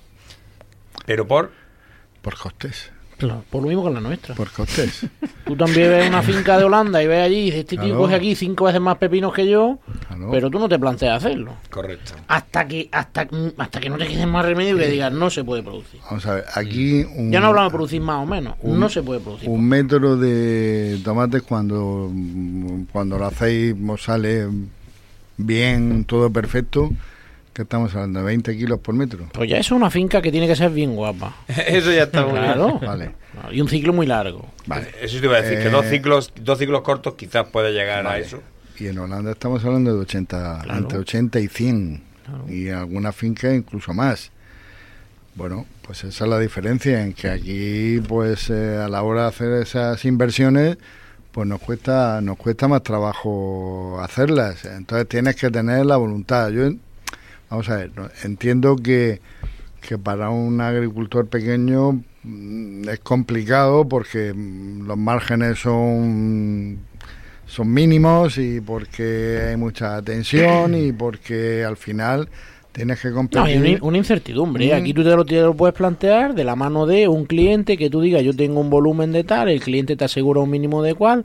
¿Pero por? Por costes. Claro, por lo mismo que la nuestra. Por costes. Tú también ves una finca de Holanda y ves allí y dices, este tío claro. coge aquí cinco veces más pepinos que yo, claro. pero tú no te planteas hacerlo. Correcto. Hasta que hasta, hasta que no te quede más remedio que digas, no se puede producir. Vamos a ver, aquí... Un, ya no hablamos de producir más o menos, un, no se puede producir. Un metro de tomates cuando, cuando lo hacéis sale bien, todo perfecto... que estamos hablando de veinte kilos por metro. Pues ya eso es una finca que tiene que ser bien guapa. Eso ya está muy claro. bien. Vale. Y un ciclo muy largo. Vale. Eso te iba a decir, eh, que dos ciclos dos ciclos cortos quizás puede llegar vale. a eso. Y en Holanda estamos hablando de ochenta, claro. entre ochenta y cien. Claro. Y en alguna finca incluso más. Bueno, pues esa es la diferencia, en que aquí, pues eh, a la hora de hacer esas inversiones, pues nos cuesta, nos cuesta más trabajo hacerlas. Entonces tienes que tener la voluntad. Yo Vamos a ver, ¿no? Entiendo que, que para un agricultor pequeño mmm, es complicado porque mmm, los márgenes son, son mínimos y porque hay mucha tensión y porque al final tienes que competir. No, hay una, una incertidumbre. Mm. Aquí tú te lo, te lo puedes plantear de la mano de un cliente que tú digas yo tengo un volumen de tal, el cliente te asegura un mínimo de cual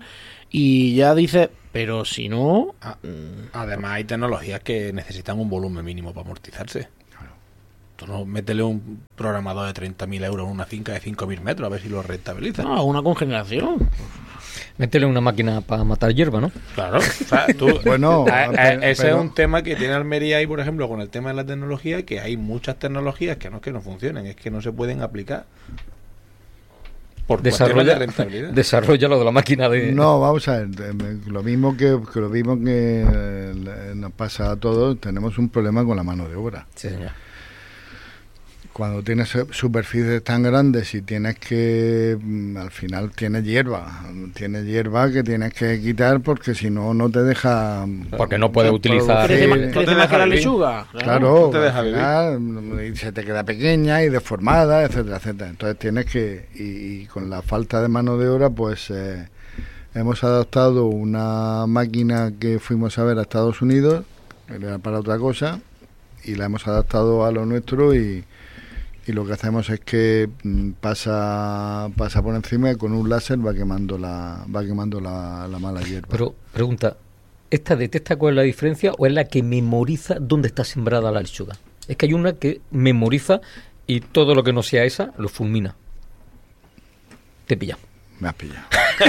Y ya dices, pero si no... Ah, además hay tecnologías que necesitan un volumen mínimo para amortizarse. Tú no métele un programador de treinta mil euros en una finca de cinco mil metros a ver si lo rentabiliza. No, una congeneración. Métele una máquina para matar hierba, ¿no? Claro. O sea, tú, Bueno, a- a- pero- ese pero- es un tema que tiene Almería ahí, por ejemplo, con el tema de la tecnología, que hay muchas tecnologías que no es que no funcionen, es que no se pueden aplicar. Por cuestiones de Desarrolla, rentabilidad. desarrolla lo de la máquina de... No, vamos a ver, eh, lo mismo que, que lo mismo que eh, nos pasa a todos, tenemos un problema con la mano de obra. Sí, señor. Cuando tienes su- superficies tan grandes y tienes que, mm, al final tienes hierba, tienes hierba que tienes que quitar porque si no, no te deja... Porque no puedes Sí, utilizar... ¿Crece, Sí, más- no crece te más deja que la vivir. lechuga? Claro, no te deja al final, y se te queda pequeña y deformada, etcétera, etcétera. Entonces tienes que, y, y con la falta de mano de obra, pues eh, hemos adaptado una máquina que fuimos a ver a Estados Unidos, era para otra cosa, y la hemos adaptado a lo nuestro y, y lo que hacemos es que mm, pasa pasa por encima y con un láser va quemando la va quemando la, la mala hierba. Pero, pregunta, ¿esta detecta cuál es la diferencia o es la que memoriza dónde está sembrada la lechuga? Es que hay una que memoriza y todo lo que no sea esa lo fulmina. Te pilla. Me has pillado.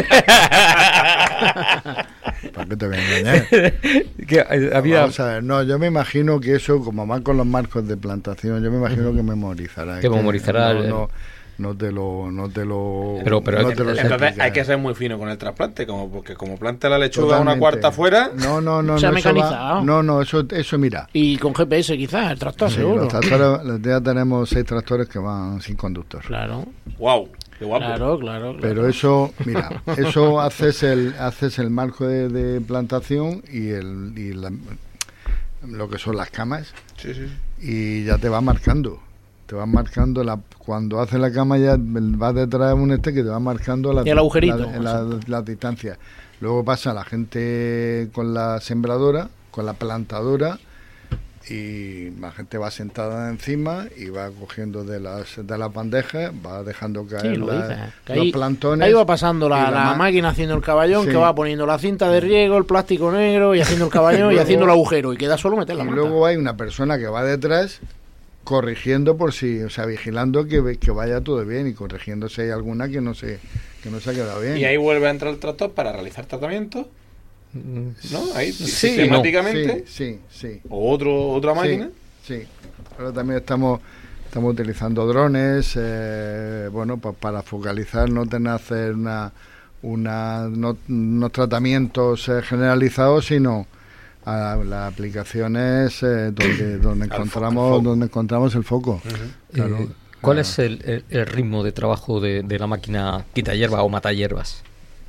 ¿Para qué te voy a engañar? Que, eh, había... Vamos a ver, no, yo me imagino que eso, como van con los marcos de plantación, yo me imagino que memorizará. Que Es memorizará No, el- no, no te lo, no te lo, Pero- pero no es te lo que- sé Entonces explicar. hay que ser muy fino con el trasplante, como porque como plante la lechuga a una Totalmente. cuarta afuera, No, no, no. Se ha no, eso va- mecanizado. no, no, eso, eso mira. Y con G P S quizás, el tractor Sí, seguro. los tractores, los- ya tenemos seis tractores que van sin conductor. Claro, wow, qué guapo. claro, claro, claro. Pero eso, mira, eso haces el haces el marco de, de plantación y el y la- lo que son las camas Sí, sí. y ya te va marcando. Te va marcando la cuando haces la cama ya va detrás de un este que te va marcando la, Y el agujerito, la, la- la distancia. Luego pasa la gente con la sembradora, con la plantadora y la gente va sentada encima y va cogiendo de las de las bandejas, va dejando caer Sí, lo la- dices, que los ahí- plantones. Ahí va pasando la, y la la ma- máquina haciendo el caballón, Sí. que va poniendo la cinta de riego, el plástico negro y haciendo el caballón y, luego- haciendo el agujero. Y queda solo meter la Y mata. luego hay una persona que va detrás corrigiendo por si, o sea, vigilando que, ve- que vaya todo bien y corrigiendo si hay alguna que no se que no se ha quedado bien. Y ahí vuelve a entrar el tractor para realizar tratamiento, ¿no? Ahí Sí, sistemáticamente. Sí, sí, sí. O otro, otra máquina. Sí, sí. Ahora también estamos estamos utilizando drones, eh, bueno, pues para focalizar, no tener que hacer una, una no, unos tratamientos eh, generalizados, sino a las aplicaciones eh, donde donde Al fo- encontramos al foco. donde encontramos el foco. Claro. Eh, ¿Cuál Ah. es el, el- el ritmo de trabajo de, de la máquina quita hierba o mata hierbas?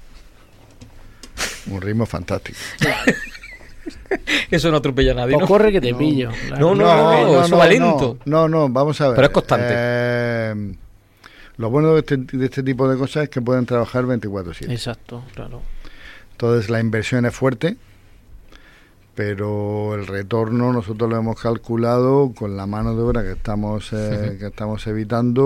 Un ritmo fantástico. Eso no atropella a nadie, Pues ¿no? corre que te pillo. No, claro. no, eso va lento. No, no, vamos a ver. Pero es constante. Eh, lo bueno de este, de este tipo de cosas es que pueden trabajar veinticuatro siete. Exacto, claro. Entonces la inversión es fuerte, pero el retorno nosotros lo hemos calculado con la mano de obra que estamos eh, que estamos evitando,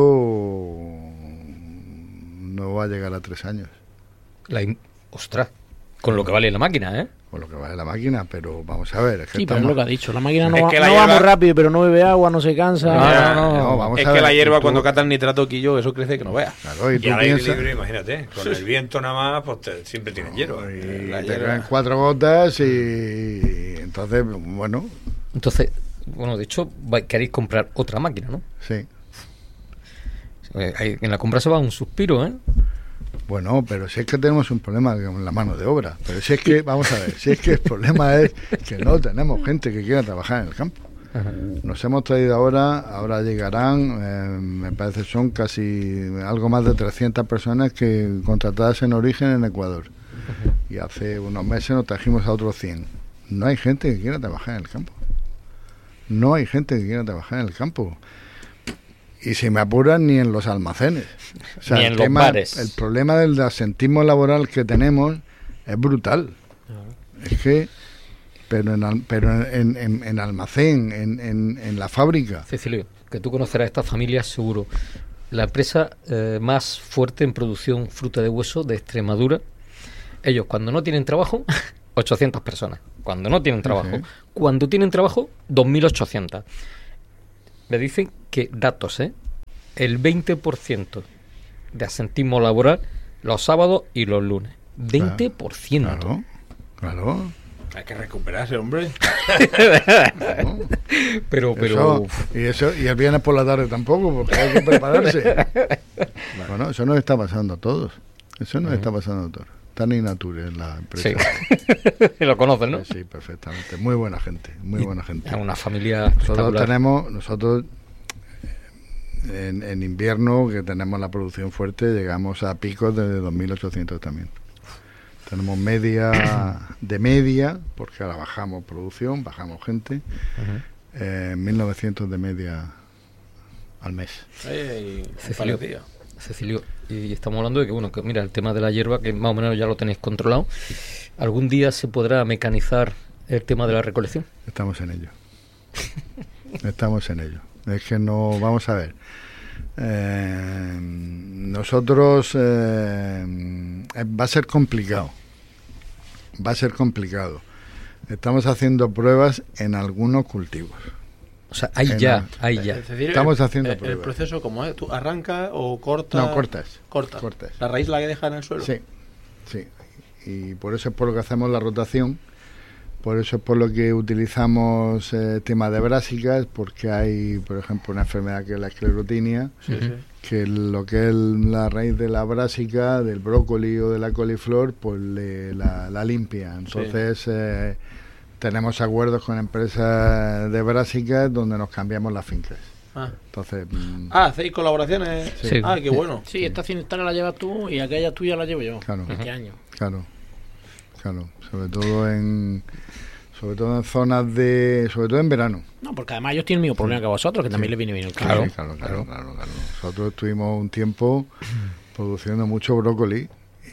no va a llegar a tres años, La in- Ostras, con lo que vale la máquina, ¿eh? con lo que vale la máquina, pero vamos a ver. Es que Sí, pero es estamos- lo que ha dicho. La máquina no, Es va, que la no va hierba- muy rápido, pero no bebe agua, no se cansa. No, no, no, vamos es a que ver, la hierba tú- cuando cata el nitrato quillo, eso crece que no veas. Claro, y Y tú al aire piensas- libre, imagínate, con el viento nada más, pues te- siempre tienes hierba. y La te hierba. caen cuatro gotas y entonces, bueno, Entonces, bueno, de hecho, va- queréis comprar otra máquina, ¿no? sí. Eh, ahí en la compra se va un suspiro, ¿eh? Bueno, pero si es que tenemos un problema con la mano de obra. Pero si es que, vamos a ver, si es que el problema es que no tenemos gente que quiera trabajar en el campo. Nos hemos traído ahora, ahora llegarán, eh, me parece son casi algo más de trescientas personas que contratadas en origen en Ecuador. Y hace unos meses nos trajimos a otros cien. No hay gente que quiera trabajar en el campo. No hay gente que quiera trabajar en el campo. Y si me apuran, ni en los almacenes. O sea, Ni el en los tema- bares. El problema del asentismo laboral que tenemos es brutal. Es que, pero en, al- pero en, en, en almacén, en, en, en la fábrica. Cecilio, que tú conocerás estas familias seguro. La empresa eh, más fuerte en producción fruta de hueso de Extremadura Ellos cuando no tienen trabajo, ochocientas personas. Cuando no tienen trabajo. Sí. Cuando tienen trabajo, dos mil ochocientas. Me dicen que datos, ¿eh? El veinte por ciento de asentismo laboral los sábados y los lunes. veinte por ciento. Claro, claro. Hay que recuperarse, hombre. claro. Pero, pero... Eso, y eso y el viernes por la tarde tampoco, porque hay que prepararse. Bueno, eso nos está pasando a todos. Eso nos uh-huh. está pasando a todos. Tan inature en la empresa. Sí. Lo conocen, ¿no? Sí, perfectamente. Muy buena gente, muy buena gente. Es una familia Nosotros espectacular. tenemos, nosotros en, en invierno, que tenemos la producción fuerte, llegamos a picos de dos mil ochocientos también. Tenemos media de media, porque ahora bajamos producción, bajamos gente, uh-huh. eh, mil novecientos de media al mes. Hey, Cecilio, Cecilio, y estamos hablando de que, bueno, que mira, el tema de la hierba, que más o menos ya lo tenéis controlado, ¿algún día se podrá mecanizar el tema de la recolección? Estamos en ello. Estamos en ello. Es que no, vamos a ver. Eh, nosotros eh, va a ser complicado. Va a ser complicado. Estamos haciendo pruebas en algunos cultivos. O sea, ahí ya, ahí ya. Es decir, Estamos el, haciendo el, pruebas. El proceso, ¿cómo es? ¿Tú arrancas o cortas? No, cortas. Cortas. Cortas. ¿La raíz la que deja en el suelo? Sí, sí. Y por eso es por lo que hacemos la rotación. Por eso es por lo que utilizamos eh, tema de brásicas, porque hay, por ejemplo, una enfermedad que es la esclerotinia, sí, sí. que lo que es la raíz de la brásica, del brócoli o de la coliflor, pues le, la, la limpia. Entonces sí. eh, tenemos acuerdos con empresas de brásicas donde nos cambiamos las fincas. Ah. Entonces, mm, ah, ¿hacéis colaboraciones? Sí. Ah, qué bueno. Sí, esta cinta la llevas tú y aquella tuya la llevo yo. Claro. Este año. Claro. Claro, sobre todo en sobre todo en zonas de sobre todo en verano. No, porque además ellos tienen el mismo problema que vosotros, que también sí. les viene bien el Claro, clima. claro, claro, claro, claro. Nosotros estuvimos un tiempo produciendo mucho brócoli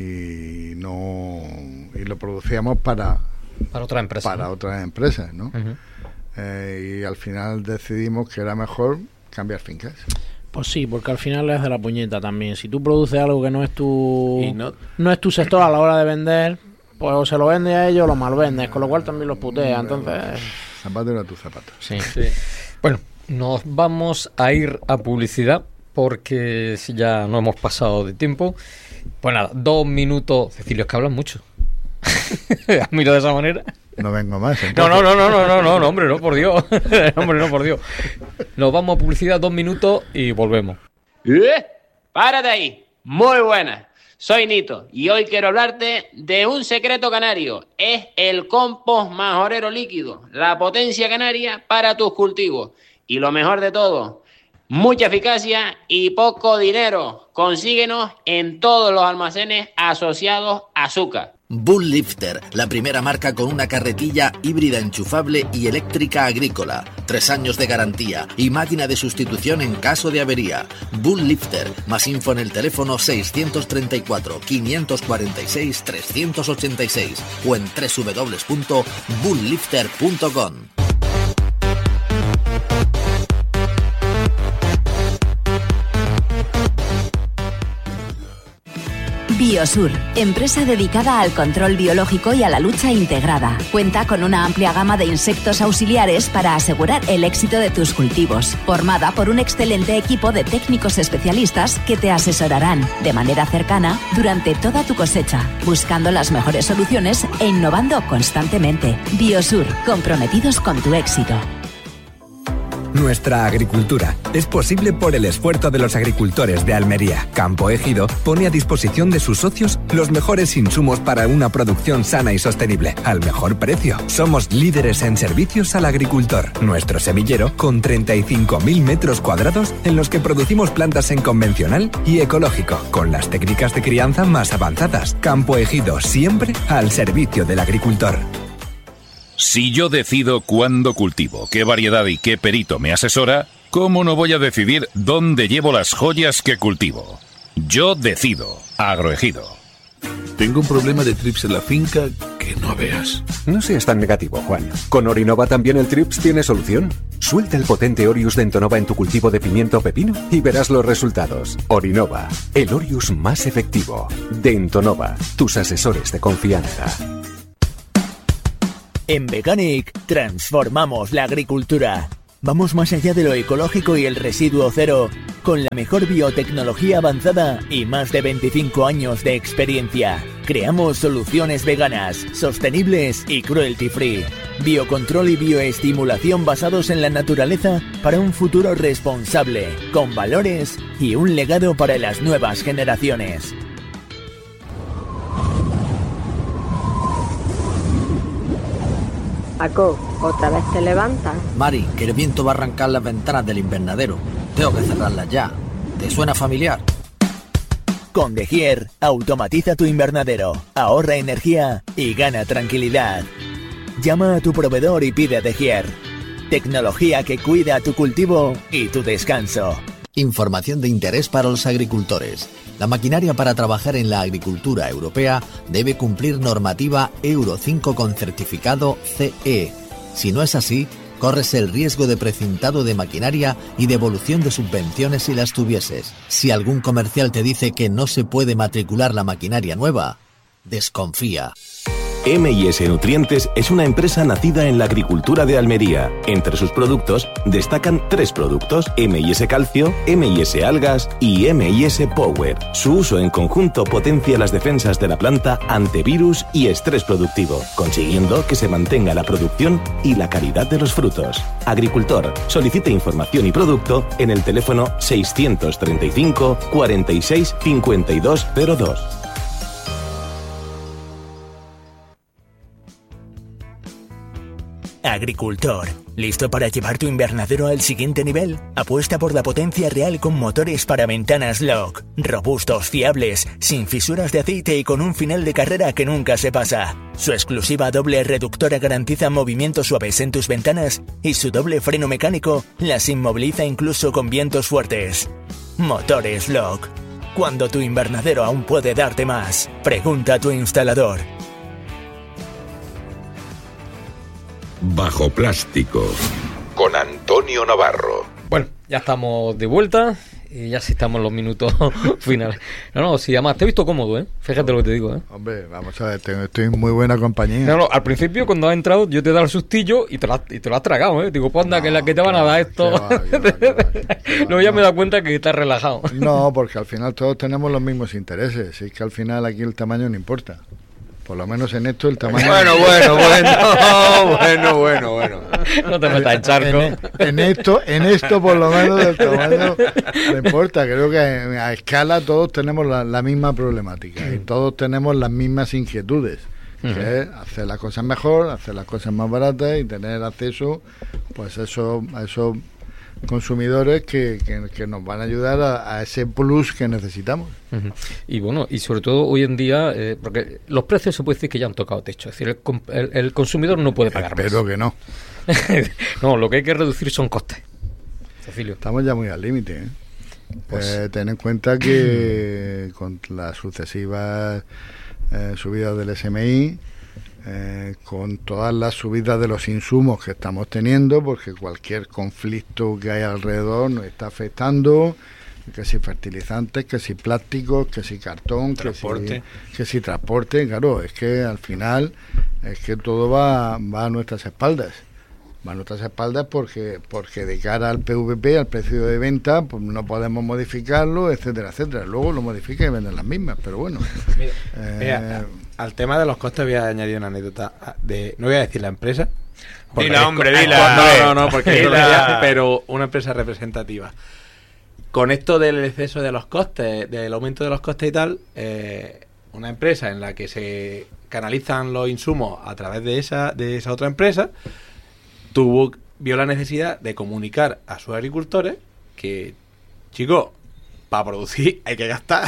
y no y lo producíamos para para otras empresas. Para ¿no? otras empresas, ¿no? Uh-huh. Eh, y al final decidimos que era mejor cambiar fincas. Pues sí, porque al final es de la puñeta también. Si tú produces algo que no es tu y no... no es tu sector a la hora de vender, pues o se lo vende a ellos o lo malvendes, con lo cual también los putea. Entonces, zapato era tu zapato. Sí. sí. Bueno, nos vamos a ir a publicidad porque si ya no hemos pasado de tiempo. Pues nada, dos minutos. Cecilio, es que hablan mucho. Miro de esa manera. No vengo más. No, no, no, no, no, no, no, no, hombre, no, por Dios. Hombre, no, por Dios. Nos vamos a publicidad, dos minutos y volvemos. ¿Eh? Párate ahí. Muy buena. Soy Nito y hoy quiero hablarte de un secreto canario. Es el compost majorero líquido, la potencia canaria para tus cultivos. Y lo mejor de todo, mucha eficacia y poco dinero. Consíguenos en todos los almacenes asociados a Azúcar. Bull Lifter, la primera marca con una carretilla híbrida enchufable y eléctrica agrícola. Tres años de garantía y máquina de sustitución en caso de avería. Bull Lifter. Más info en el teléfono seiscientos treinta y cuatro, quinientos cuarenta y seis, trescientos ochenta y seis o en doble u doble u doble u punto bull lifter punto com. Biosur, empresa dedicada al control biológico y a la lucha integrada. Cuenta con una amplia gama de insectos auxiliares para asegurar el éxito de tus cultivos. Formada por un excelente equipo de técnicos especialistas que te asesorarán de manera cercana durante toda tu cosecha, buscando las mejores soluciones e innovando constantemente. Biosur, comprometidos con tu éxito. Nuestra agricultura es posible por el esfuerzo de los agricultores de Almería. Campo Ejido pone a disposición de sus socios los mejores insumos para una producción sana y sostenible, al mejor precio. Somos líderes en servicios al agricultor. Nuestro semillero, con treinta y cinco mil metros cuadrados, en los que producimos plantas en convencional y ecológico, con las técnicas de crianza más avanzadas. Campo Ejido, siempre al servicio del agricultor. Si yo decido cuándo cultivo, qué variedad y qué perito me asesora, ¿cómo no voy a decidir dónde llevo las joyas que cultivo? Yo decido. Agroejido. Tengo un problema de trips en la finca que no veas. No seas tan negativo, Juan. ¿Con Orinova también el trips tiene solución? Suelta el potente Orius de Entonova en tu cultivo de pimiento o pepino y verás los resultados. Orinova, el Orius más efectivo. De Entonova, tus asesores de confianza. En Veganic transformamos la agricultura. Vamos más allá de lo ecológico y el residuo cero, con la mejor biotecnología avanzada y más de veinticinco años de experiencia. Creamos soluciones veganas, sostenibles y cruelty free. Biocontrol y bioestimulación basados en la naturaleza para un futuro responsable, con valores y un legado para las nuevas generaciones. Paco, ¿otra vez te levantas? Mari, que el viento va a arrancar las ventanas del invernadero. Tengo que cerrarlas ya. ¿Te suena familiar? Con De Gier, automatiza tu invernadero, ahorra energía y gana tranquilidad. Llama a tu proveedor y pide De Gier. Tecnología que cuida tu cultivo y tu descanso. Información de interés para los agricultores. La maquinaria para trabajar en la agricultura europea debe cumplir normativa Euro cinco con certificado C E. Si no es así, corres el riesgo de precintado de maquinaria y devolución de subvenciones si las tuvieses. Si algún comercial te dice que no se puede matricular la maquinaria nueva, desconfía. M y S Nutrientes es una empresa nacida en la agricultura de Almería. Entre sus productos destacan tres productos: M y S Calcio, M y S Algas y M y S Power. Su uso en conjunto potencia las defensas de la planta ante virus y estrés productivo, consiguiendo que se mantenga la producción y la calidad de los frutos. Agricultor, solicite información y producto en el teléfono seiscientos treinta y cinco, cuarenta y seis, cincuenta y dos cero dos. Agricultor, ¿listo para llevar tu invernadero al siguiente nivel? Apuesta por la potencia real con motores para ventanas Lock. Robustos, fiables, sin fisuras de aceite y con un final de carrera que nunca se pasa. Su exclusiva doble reductora garantiza movimientos suaves en tus ventanas y su doble freno mecánico las inmoviliza incluso con vientos fuertes. Motores Lock. Cuando tu invernadero aún puede darte más, pregunta a tu instalador. Bajo Plástico, con Antonio Navarro. Bueno, ya estamos de vuelta y ya sí estamos en los minutos finales. No, no, sí, además te he visto cómodo, ¿eh? Fíjate lo que te digo, ¿eh? Hombre, vamos a ver, te- estoy en muy buena compañía. No, no, al principio cuando has entrado yo te he dado el sustillo y te lo has, y te lo has tragado, ¿eh? Digo, pues anda, que es la que te van a dar esto. Luego ya me he dado cuenta que estás relajado. No, porque al final todos tenemos los mismos intereses. Es que al final aquí el tamaño no importa. Por lo menos en esto el tamaño... Bueno, bueno, bueno, bueno, bueno, bueno. No te metas en charco. En, en esto, en esto por lo menos el tamaño no importa. Creo que a escala todos tenemos la, la misma problemática y todos tenemos las mismas inquietudes. Ujú. Que es hacer las cosas mejor, hacer las cosas más baratas y tener acceso pues eso, a esos consumidores que, que, que nos van a ayudar a, a ese plus que necesitamos. Ujú. Y bueno, y sobre todo hoy en día, eh, porque los precios se puede decir que ya han tocado techo, es decir, el, com- el, el consumidor no puede pagar más. Espero que no. No, lo que hay que reducir son costes. Cecilio. Estamos ya muy al límite, ¿eh? Pues- Eh, ten en cuenta que con las sucesivas eh, subidas del S M I, eh, con todas las subidas de los insumos que estamos teniendo, porque cualquier conflicto que hay alrededor nos está afectando, que si fertilizantes, que si plásticos, que si cartón, que Transporte. si, que si transporte, claro, es que al final es que todo va, va a nuestras espaldas. Va a nuestras espaldas porque porque de cara al P V P, al precio de venta, pues no podemos modificarlo, etcétera, etcétera. Luego lo modifican y venden las mismas, pero bueno. Mira, Eh, mira, al tema de los costes voy a añadir una anécdota. De, no voy a decir la empresa. porque Dila, es- hombre, es- dila. No, no, no, porque es Dila. conocida, pero una empresa representativa. Con esto del exceso de los costes, del aumento de los costes y tal, eh, una empresa en la que se canalizan los insumos a través de esa, de esa otra empresa, tuvo, vio la necesidad de comunicar a sus agricultores que, chicos, para producir hay que gastar.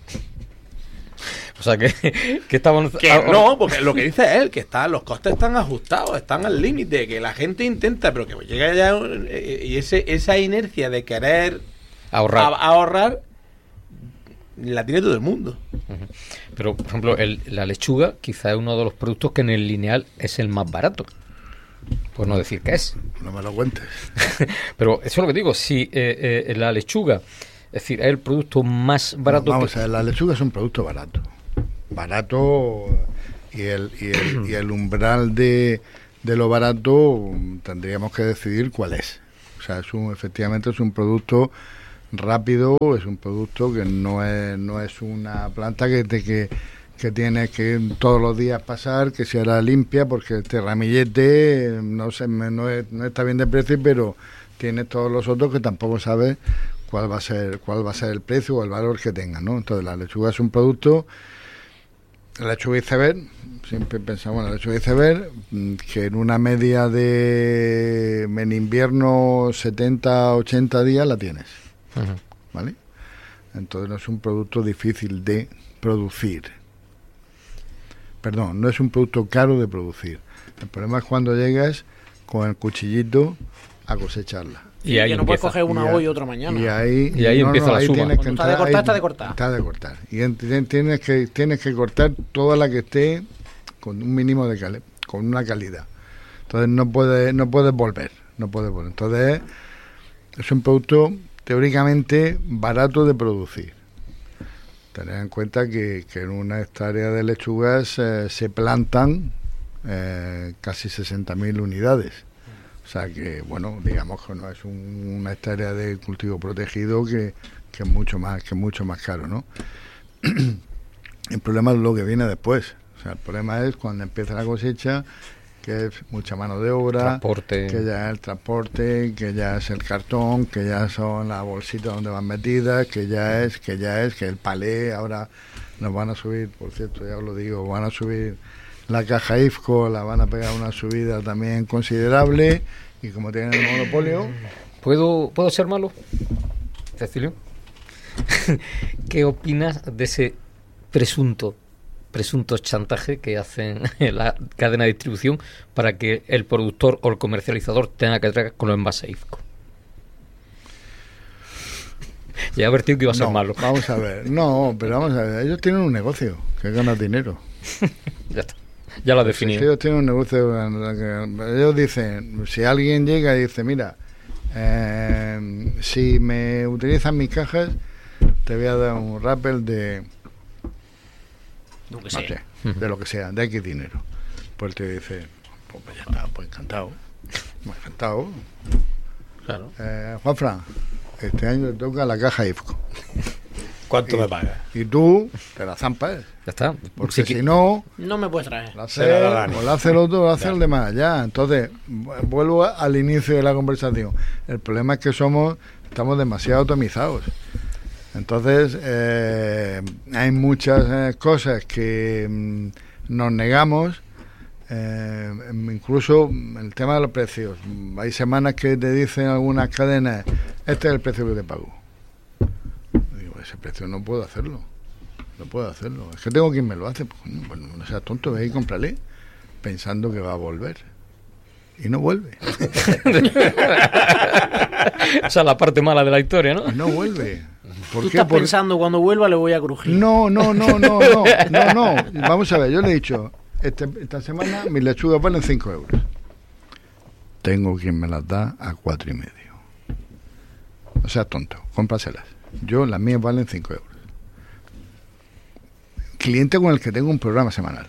O sea, que, que estamos... Que no, porque lo que dice él, que está, los costes están ajustados, están al límite, que la gente intenta, pero que llega ya un- eh, y ese esa inercia de querer Ahorrar. a- ahorrar la tiene todo el mundo. Uh-huh. Pero, por ejemplo, el, la lechuga quizá es uno de los productos que en el lineal es el más barato. Por no decir que es. No me lo cuentes. Pero eso es lo que digo, si eh, eh, la lechuga, es decir, es el producto más barato... No, vamos que... a ver, la lechuga es un producto barato. Barato y el, y el, y el umbral de, de lo barato tendríamos que decidir cuál es. O sea, es un, efectivamente es un producto rápido, es un producto que no es, no es una planta que te que que tienes que todos los días pasar, que se hará limpia, porque este ramillete no sé, no, es, no está bien de precio, pero tienes todos los otros que tampoco sabes cuál va a ser cuál va a ser el precio o el valor que tenga, ¿no? Entonces la lechuga es un producto, la lechuga iceberg, siempre pensamos en la lechuga iceberg, que en una media de en invierno setenta, ochenta días la tienes, uh-huh. ¿Vale? Entonces no es un producto difícil de producir. Perdón, no es un producto caro de producir. El problema es cuando llegas con el cuchillito a cosecharla. Y, y ahí que no puedes coger una hoy y otra mañana. Y ahí, y ahí no, empieza no, la ahí suma. Cuando está de cortar, está de cortar. Está de cortar. Y en, tienes que tienes que cortar toda la que esté con un mínimo de calidad, con una calidad. Entonces no puedes no puedes volver, no puedes volver. Entonces es un producto teóricamente barato de producir. Tener en cuenta que, que en una hectárea de lechugas eh, se plantan eh, casi sesenta mil unidades. O sea que, bueno, digamos que no es un, una hectárea de cultivo protegido que, que es mucho más que mucho más caro, ¿no? El problema es lo que viene después. O sea, el problema es cuando empieza la cosecha, que es mucha mano de obra, transporte. Que ya es el transporte, que ya es el cartón, que ya son las bolsitas donde van metidas, que ya es, que ya es, que el palé, ahora nos van a subir, por cierto, ya os lo digo, van a subir la caja I F C O, la van a pegar una subida también considerable, y como tienen el monopolio... ¿Puedo, ¿puedo ser malo, Cecilio? ¿Qué opinas de ese presunto presuntos chantajes que hacen en la cadena de distribución para que el productor o el comercializador tenga que traer con los envases I F C O? Ya he advertido que iba a ser no, malo. Vamos a ver, no, pero vamos a ver, ellos tienen un negocio que gana dinero. Ya está, ya lo he definido. Sí, ellos tienen un negocio, ellos dicen, si alguien llega y dice, mira, eh, si me utilizan mis cajas, te voy a dar un rappel de... Lo que no sea. sé, de lo que sea, de X dinero. Pues te dice, pues, pues ya está, pues encantado. Pues encantado. Claro. Eh, Juanfran, este año te toca la caja I F C O. ¿Cuánto y, me pagas? Y tú te la zampas. Ya está. Porque sí, si que... no... No me puedes traer. La hace, la o la hace el otro o la hace el demás. Ya, entonces, vuelvo al inicio de la conversación. El problema es que somos, estamos demasiado atomizados. Entonces, eh, hay muchas eh, cosas que mm, nos negamos, eh, incluso el tema de los precios. Hay semanas que te dicen algunas cadenas, este es el precio que te pago. Digo, ese precio no puedo hacerlo, no puedo hacerlo. Es que tengo quien me lo hace. Pues, bueno, no seas tonto, ve y cómprale, pensando que va a volver. Y no vuelve. Esa es la parte mala de la historia, ¿no? No vuelve. ¿Por Tú qué? estás Por... pensando, cuando vuelva le voy a crujir. No, no, no, no, no, no, no. Vamos a ver, yo le he dicho, este, esta semana mis lechugas valen cinco euros. Tengo quien me las da a cuatro y medio. O sea, tonto, cómpraselas. Yo, las mías valen cinco euros. Cliente con el que tengo un programa semanal.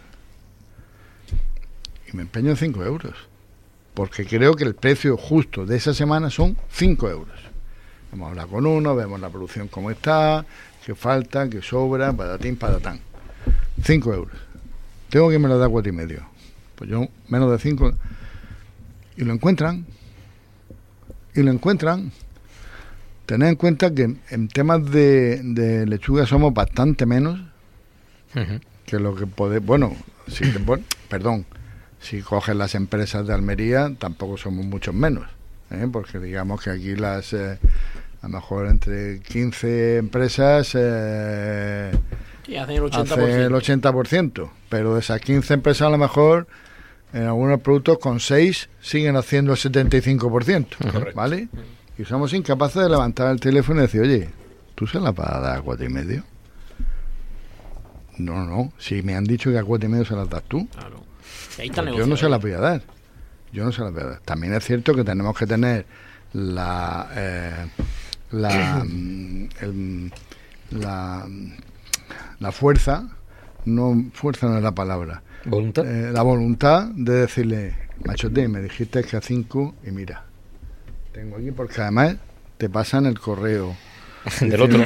Y me empeño en cinco euros. Porque creo que el precio justo de esa semana son cinco euros. Vamos a hablar con uno, vemos la producción cómo está, qué falta, qué sobra, patatín, patatán. Cinco euros. Tengo que me lo da cuatro y medio. Pues yo, menos de cinco. Y lo encuentran. Y lo encuentran. Tened en cuenta que en temas de, de lechuga somos bastante menos uh-huh. que lo que podemos... Bueno, si te pon, perdón, si coges las empresas de Almería, tampoco somos muchos menos. ¿eh? Porque digamos que aquí las... Eh, a lo mejor entre quince empresas eh, y hacen el ochenta por ciento. Hace el ochenta por ciento. Pero de esas quince empresas a lo mejor en algunos productos con seis siguen haciendo el setenta y cinco por ciento. Correcto. ¿Vale? Y somos incapaces de levantar el teléfono y decir, oye, ¿tú se la vas a dar a cuatro y medio? No, no, si me han dicho que a cuota y medio se las das tú. Claro. Ahí está Pues el yo no negocio, se ¿eh? las voy a dar. Yo no se las voy a dar. También es cierto que tenemos que tener la... Eh, la, mm, el, la la fuerza, no fuerza no es la palabra. ¿Voluntad? Eh, la voluntad de decirle, machote, me dijiste que a cinco y mira, tengo aquí, porque además te pasan el correo del otro.